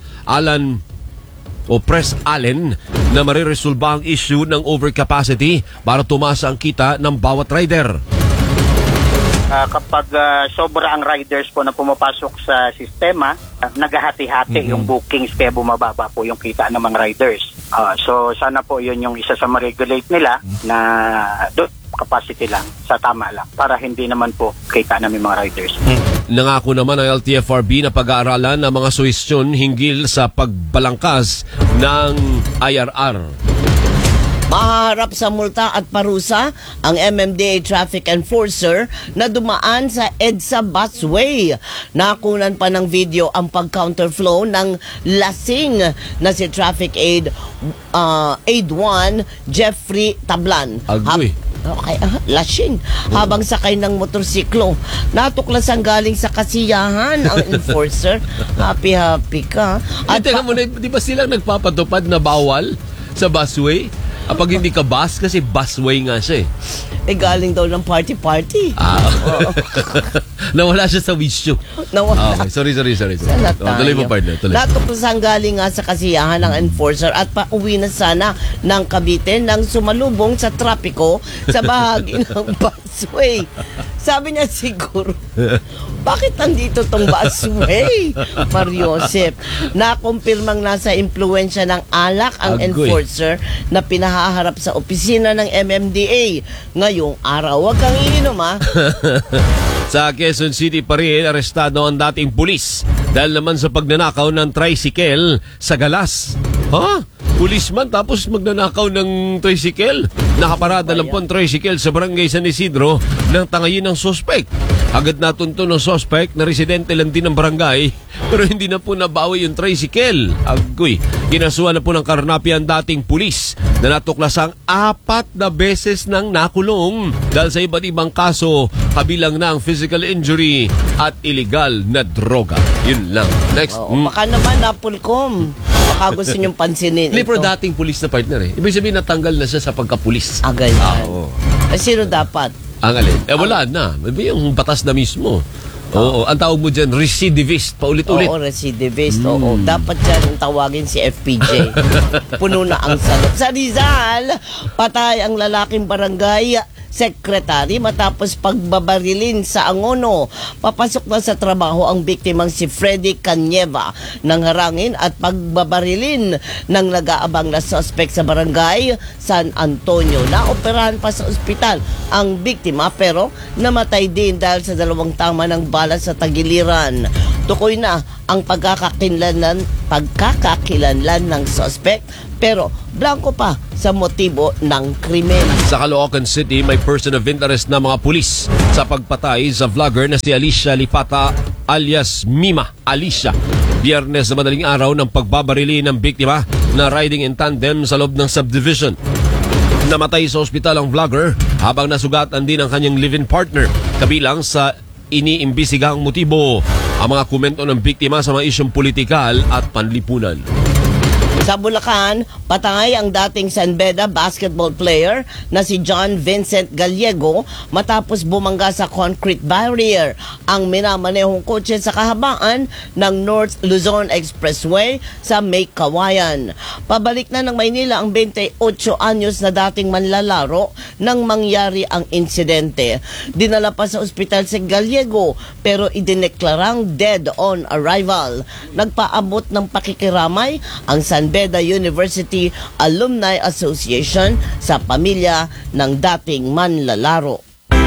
Speaker 9: Pres Allen na mariresolba ang issue ng overcapacity para tumasa ang kita ng bawat rider.
Speaker 22: Kapag sobra ang riders po na pumapasok sa sistema, naghahati-hati yung bookings kaya bumababa po yung kita ng mga riders. So sana po yun yung isa sa ma-regulate nila na capacity lang, sa tama lang, para hindi naman po kita namin mga riders.
Speaker 9: Nangako naman ang LTFRB na pag-aaralan ng mga suhestyon hinggil sa pagbalangkas ng IRR.
Speaker 11: Mahaharap sa multa at parusa ang MMDA traffic enforcer na dumaan sa EDSA busway. Nakunan pa ng video ang pag-counterflow ng lasing na si Traffic Aid 1 Jeffrey Tablan.
Speaker 9: Agoy.
Speaker 11: Lasing. Habang sakay ng motorsiklo. Natuklasan galing sa kasiyahan ang enforcer. Happy ka.
Speaker 9: At teka muna, di ba silang nagpapatupad na bawal sa busway? Kapag hindi ka bus, kasi busway nga siya eh.
Speaker 11: Galing daw ng party-party.
Speaker 9: Nawala siya sa wisyo.
Speaker 11: Nawala.
Speaker 9: Okay, sorry. Tuloy mo, partner.
Speaker 11: Natuklasan galing nga sa kasiyahan ng enforcer at pauwi na sana ng Cavite nang sumalubong sa trapiko sa bahagi ng busway. Sabi niya siguro, bakit nandito tong busway? Mariosep, nakumpirmang nasa impluensya ng alak ang enforcer na pinahaharap sa opisina ng MMDA. Ngayong araw, wag kang iinom ha.
Speaker 9: Sa Quezon City pa rin, arestado ang dating pulis dahil naman sa pagnanakaw ng tricycle sa Galas. Pulisman tapos magnanakaw ng tricycle. Nakaparada lang po ang tricycle sa barangay San Isidro nang tangayin ng suspect. Agad natunto ng suspect na residente lang din ng barangay pero hindi na po nabawi yung tricycle. Agoy, kinasuhan na po ng karnapi ang dating pulis na natuklasang 4 na beses nang nakulong dahil sa iba't ibang kaso kabilang na ang physical injury at illegal na droga. Yun lang. Next.
Speaker 11: Baka naman napulkom. Baka gusto niyong pansinin ito.
Speaker 9: Pero dating pulis na partner eh. Ibig sabihin natanggal na siya sa pagkapulis.
Speaker 11: Ganyan. Sino dapat?
Speaker 9: Ang alin? Wala na. Yung batas na mismo. Oo, ang tawag mo dyan, recidivist, paulit-ulit.
Speaker 11: Oo, recidivist. Oo, dapat dyan tawagin si FPJ. Puno na ang salot. Sa Rizal, patay ang lalaking barangay secretary matapos pagbabarilin sa Angono. Papasok na sa trabaho ang biktimang si Freddy Canieva ng harangin at pagbabarilin ng nag-aabang na suspect sa barangay San Antonio. Naoperahan pa sa ospital ang biktima pero namatay din dahil sa dalawang tama ng bala sa tagiliran. Tukoy na ang pagkakakilanlan ng suspect pero blanco pa sa motibo ng krimen.
Speaker 9: Sa Caloocan City, may person of interest na mga pulis sa pagpatay sa vlogger na si Alicia Lipata alias Mima Alicia. Biyernes na madaling araw ng pagbabarili ng biktima na riding in tandem sa loob ng subdivision. Namatay sa ospital ang vlogger habang nasugatan din ang kanyang live-in partner. Kabilang sa iniimbisigang motibo ang mga komento ng biktima sa mga isyong politikal at panlipunan.
Speaker 11: Sa Bulacan, patay ang dating San Beda basketball player na si John Vincent Gallego matapos bumangga sa concrete barrier ang minamanehong kotse sa kahabaan ng North Luzon Expressway sa May Kawayan. Pabalik na ng Maynila ang 28 anyos na dating manlalaro nang mangyari ang insidente. Dinala pa sa ospital si Gallego pero idineklarang dead on arrival. Nagpaabot ng pakikiramay ang San Beda University Alumni Association sa pamilya ng dating manlalaro.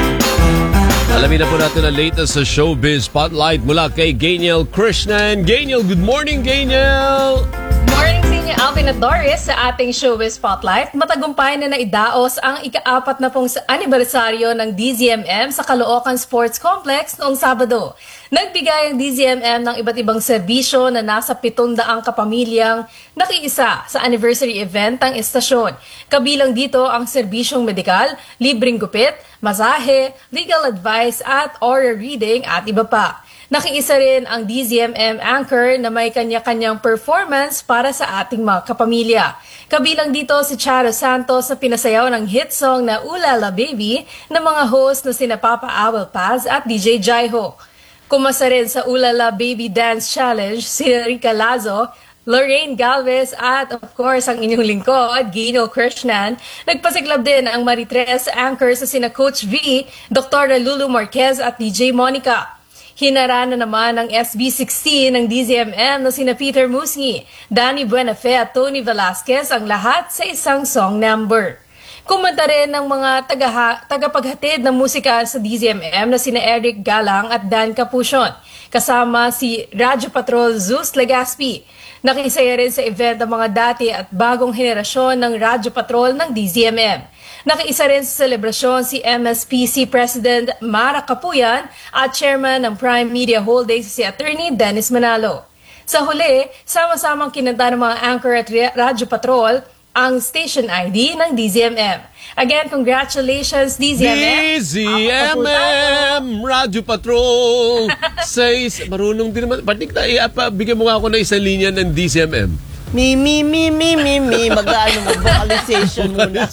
Speaker 9: Alamin na po natin ang latest sa Showbiz Spotlight mula kay Gainiel Krishnan. Gainiel, good morning, Gainiel!
Speaker 2: Morning sa inyo, Alvin at Doris, sa ating Showbiz Spotlight. Matagumpay na naidaos ang ika-4 na pong anibersaryo ng DZMM sa Caloocan Sports Complex noong Sabado. Nagbigay ang DZMM ng iba't ibang serbisyo na nasa 700 kapamilyang nakiisa sa anniversary event ng estasyon. Kabilang dito ang serbisyong medikal, libreng gupit, masahe, legal advice at aura reading at iba pa. Nakiisa rin ang DZMM anchor na may kanya-kanyang performance para sa ating mga kapamilya. Kabilang dito si Charo Santos na pinasayaw ng hit song na Ulala Baby ng mga host na sina Papa Awel Paz at DJ Jaiho. Kumasa rin sa Ulala Baby Dance Challenge si Rica Lazo, Lorraine Galvez at of course ang inyong lingkod, Gainiel Krishnan. Nagpasiklab din ang Maritres anchor sa sina Coach V, Dr. Lulu Marquez at DJ Monica. Hinara na naman ng SB16 ng DZMM na sina Peter Musngi, Danny Buenafe at Tony Velasquez ang lahat sa isang song number. Kumanta rin ng mga tagapaghatid ng musika sa DZMM na sina Eric Galang at Dan Capuchon, kasama si Radyo Patrol Zeus Legaspi. Nakisaya rin sa event ang mga dati at bagong henerasyon ng Radyo Patrol ng DZMM. Nakiisa rin sa selebrasyon si MSPC President Mara Capuyan at Chairman ng Prime Media Holdings si Attorney Dennis Manalo. Sa huli, sama-samang kinanta ng mga anchor at Radyo Patrol ang station ID ng DZMM. Again, congratulations DZMM!
Speaker 9: DZMM! Radyo Patrol! Says, marunong din naman. Bigyan mo nga ako ng isang linya ng DZMM.
Speaker 11: Mi. Mag-ano mo, vocalization muna.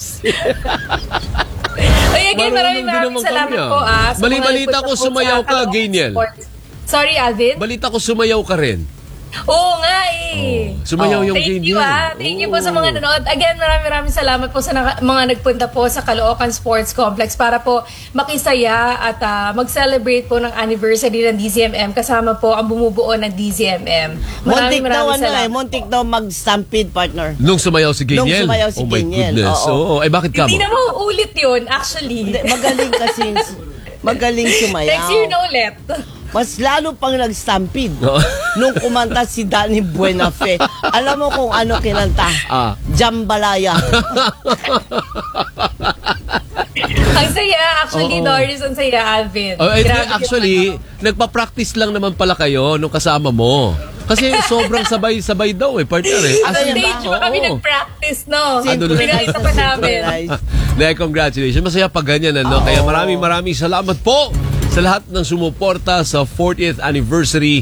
Speaker 2: Ay, again, maraming salamat po.
Speaker 9: Balita ko sumayaw ka, Gainiel.
Speaker 2: Sorry, Alvin?
Speaker 9: Balita ko sumayaw ka rin.
Speaker 2: Oo nga eh.
Speaker 9: Sumayaw yung Gainiel.
Speaker 2: Thank you po sa mga nanood. Again, maraming salamat po sa mga nagpunta po sa Caloocan Sports Complex para po makisaya at mag-celebrate po ng anniversary ng DZMM kasama po ang bumubuo ng DZMM. Maraming salamat.
Speaker 11: Muntik daw mag-stampede, partner.
Speaker 9: Nung sumayaw si Gainiel?
Speaker 11: Nung sumayaw si Gainiel.
Speaker 9: Oh my goodness. Oo. Ay, bakit ka mo?
Speaker 2: Hindi na mauulit yun, actually.
Speaker 11: Magaling kasi. Magaling sumayaw.
Speaker 2: Next year na ulit.
Speaker 11: Mas lalo pang nag-stampede nung kumanta si Danny Buenafe. Alam mo kung ano kinanta? Jambalaya.
Speaker 2: Ang saya, actually, Doris, ang saya, Alvin.
Speaker 9: Actually, nagpa-practice lang naman pala kayo nung kasama mo. Kasi sobrang sabay-sabay daw partner eh.
Speaker 2: Sa stage pa kami nag-practice, no? Pinalita pa namin.
Speaker 9: Congratulations. Masaya pag ganyan, ano? Kaya maraming salamat po sa lahat ng sumuporta sa 40th anniversary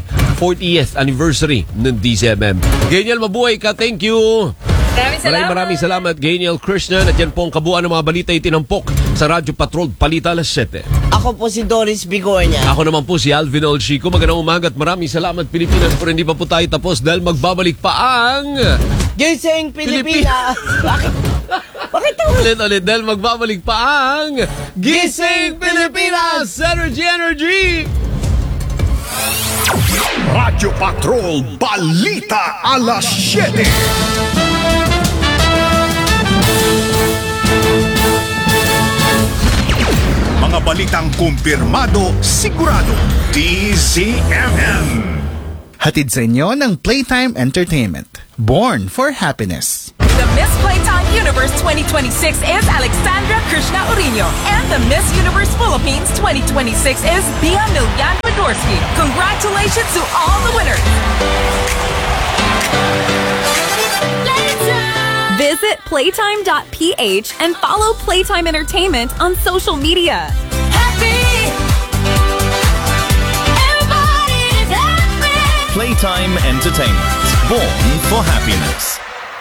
Speaker 9: ng DZMM. Gainiel, mabuhay ka. Thank you. Maraming salamat, Gainiel Krishnan. At yan po ang kabuuan ng mga balita itinampok sa Radyo Patrol Balita alas 7.
Speaker 11: Ako po si Doris Bigornia.
Speaker 9: Ako naman po si Alvin Olchico. Magandang umaga at maraming salamat, Pilipinas. Pero hindi pa po tayo tapos dahil magbabalik pa ang
Speaker 11: Gising Pilipinas.
Speaker 9: Ulit dahil magbabalik pa ang Gising Pilipinas Energy!
Speaker 3: Radyo Patrol Balita alas 7. Mga balitang kumpirmado, sigurado, DZMM.
Speaker 6: Hatid sa inyo ng Playtime Entertainment. Born for happiness.
Speaker 7: The Miss Playtime Universe 2026 is Alexandra Krishna Urino. And the Miss Universe Philippines 2026 is Bia Milyan Fedorsky. Congratulations to all the winners. Visit playtime.ph and follow Playtime Entertainment on social media.
Speaker 23: Playtime Entertainment. Born for happiness.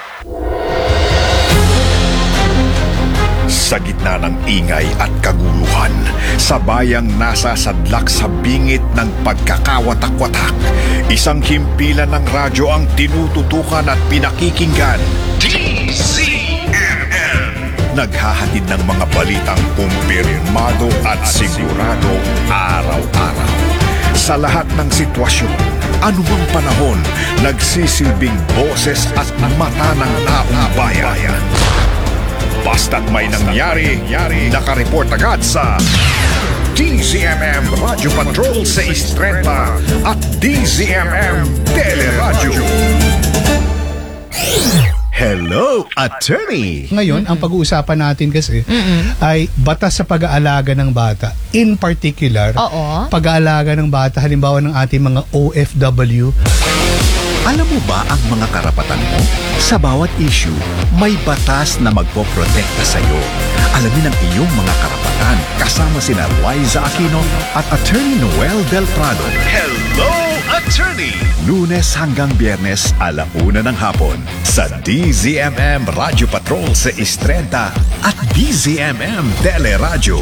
Speaker 3: Sa gitna ng ingay at kaguluhan, sa bayang nasa sadlak sa bingit ng pagkakawatak-watak, isang himpilan ng radyo ang tinututukan at pinakikinggan. DZMM. Naghahatid ng mga balitang kumpirmado at sigurado araw-araw. Sa lahat ng sitwasyon, anumang panahon, nagsisilbing boses at mata ng taong bayan. Basta't may nangyari, nakareport agad sa DZMM Radyo Patrol 630 at DZMM Teleradyo.
Speaker 24: Hello, attorney!
Speaker 25: Ngayon, ang pag-uusapan natin kasi ay batas sa pag-aalaga ng bata. In particular, pag-aalaga ng bata, halimbawa ng ating mga OFW.
Speaker 24: Alam mo ba ang mga karapatan mo? Sa bawat issue, may batas na magpoprotekta sa iyo. Alamin ang iyong mga karapatan kasama sina Liza Aquino at Attorney Noel Del Prado.
Speaker 3: Hello, attorney!
Speaker 24: Lunes hanggang Biyernes, 1:00 ng hapon sa DZMM Radyo Patrol 630 at DZMM Teleradyo.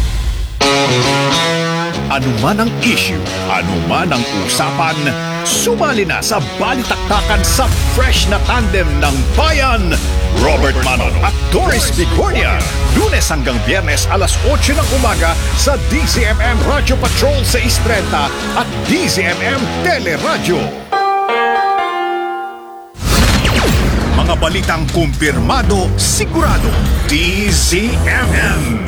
Speaker 3: Ano man ang issue, ano man ang usapan, sumali na sa balitaktakan sa fresh na tandem ng bayan. Robert Manon at Doris Bigornia. Lunes hanggang Biyernes 8:00 ng umaga sa DZMM Radyo Patrol 630 at DZMM Teleradyo. Mga balitang kumpirmado, sigurado, DZMM.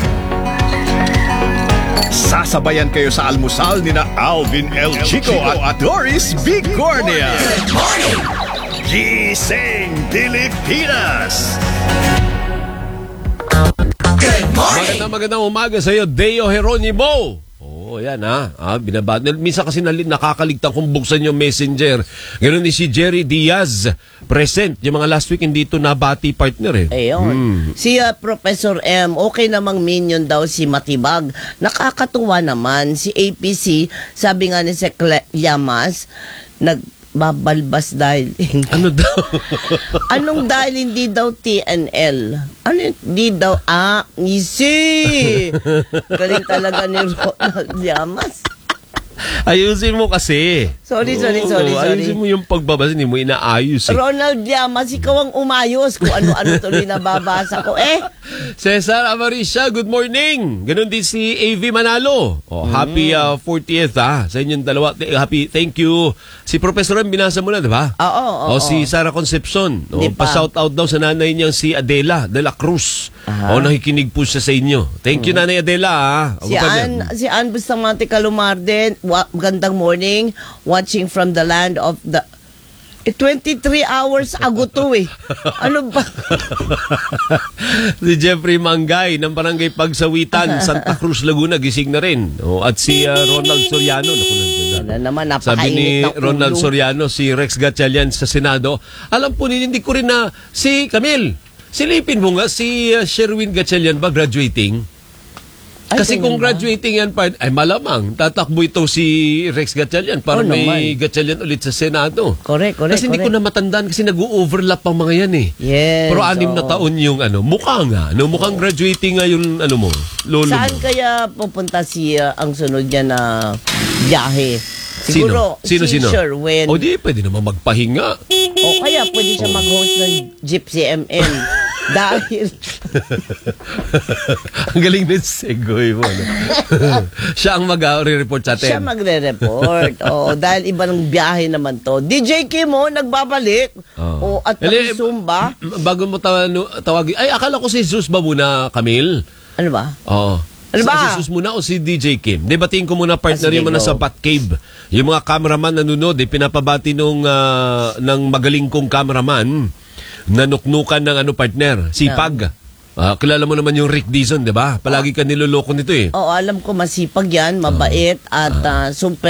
Speaker 3: Sasabayan kayo sa almusal ni na Alvin L. Chico at Doris Bigornia.
Speaker 23: Good morning!
Speaker 3: Gising Pilipinas!
Speaker 23: Good morning!
Speaker 9: Magandang umaga sa iyo, Deo Jeronimo. Oh, yan binabad. Minsan kasi nakakaligtan kung buksan yung messenger. Ganun ni si Jerry Diaz. Present. Yung mga last week hindi ito nabati partner
Speaker 11: Ayun. Si Professor M, okay namang minion daw si Matibag. Nakakatuwa naman. Si APC, sabi nga ni Sec Llamas, nagbabalbas dahil...
Speaker 9: Ano daw?
Speaker 11: Anong dahil hindi daw TNL? Ano hindi daw? Ngisi! Galing talaga ni Ronald Llamas.
Speaker 9: Ayusin mo kasi.
Speaker 11: Sorry.
Speaker 9: Ayusin mo yung pagbabasa, hindi mo inaayos
Speaker 11: Ronald Llamas, ikaw ang umayos kung ano-ano tuloy nababasa ko.
Speaker 9: Cesar Amarisha, good morning. Ganon din si AV Manalo. Happy 40th sa inyong dalawa. Happy, thank you. Si Professor M, binasa mo na, di ba?
Speaker 11: Oo.
Speaker 9: Si Sarah Concepcion. Pa-shout out daw sa nanay niyang si Adela de la Cruz. Nakikinig po siya sa inyo. Thank you, Nanay Adela.
Speaker 11: Si Ann Bustamante Calumarden, magandang morning. Watching from the land of the... 23 hours ago to Ano ba?
Speaker 9: Si Jeffrey Mangay ng Barangay Pagsawitan, Santa Cruz, Laguna, gising na rin. At si Ronald Soriano. Sabi ni Ronald Soriano, si Rex Gatchalian sa Senado. Alam po hindi ko rin na si Camille. Silipin mo nga, si Sherwin Gatchalian ba graduating? Kasi kung graduating yan, ay malamang, tatakbo ito si Rex Gatchalian para may Gatchalian ulit sa Senado.
Speaker 11: Correct.
Speaker 9: Kasi hindi ko na matandaan kasi nag-overlap ang mga yan
Speaker 11: Yes.
Speaker 9: Pero 6 na taon yung mukha nga. Mukhang graduating nga yung lolo
Speaker 11: Saan
Speaker 9: mo.
Speaker 11: kaya pupunta si ang sunod niya na biyahe? Siguro,
Speaker 9: Sino?
Speaker 11: Sherwin.
Speaker 9: Di, pwede naman magpahinga.
Speaker 11: O kaya pwede siya mag-host ng Gypsy MN. Dahil
Speaker 9: ang galing din segue mo. No? Siya ang mag-report sa atin.
Speaker 11: siya magre-report. Oo, dahil iba ng biyahe naman to. DJ Kim nagbabalik.
Speaker 9: Oh.
Speaker 11: At Zumba.
Speaker 9: Bago mo tawagin. Ay, akala ko si Jesus ba muna, Camille?
Speaker 11: Ano ba?
Speaker 9: Oo.
Speaker 11: Ano ba?
Speaker 9: Si Jesus muna o si DJ Kim? Debatiin ko muna, partner, yung muna sa Batcave. Yung mga cameraman nanonood, pinapabati ng magaling kong cameraman na nuknukan ng partner, sipag. Kilala mo naman yung Rick Dizon, di ba? Palagi ka niloloko nito eh.
Speaker 11: Oo, alam ko masipag yan, mabait at super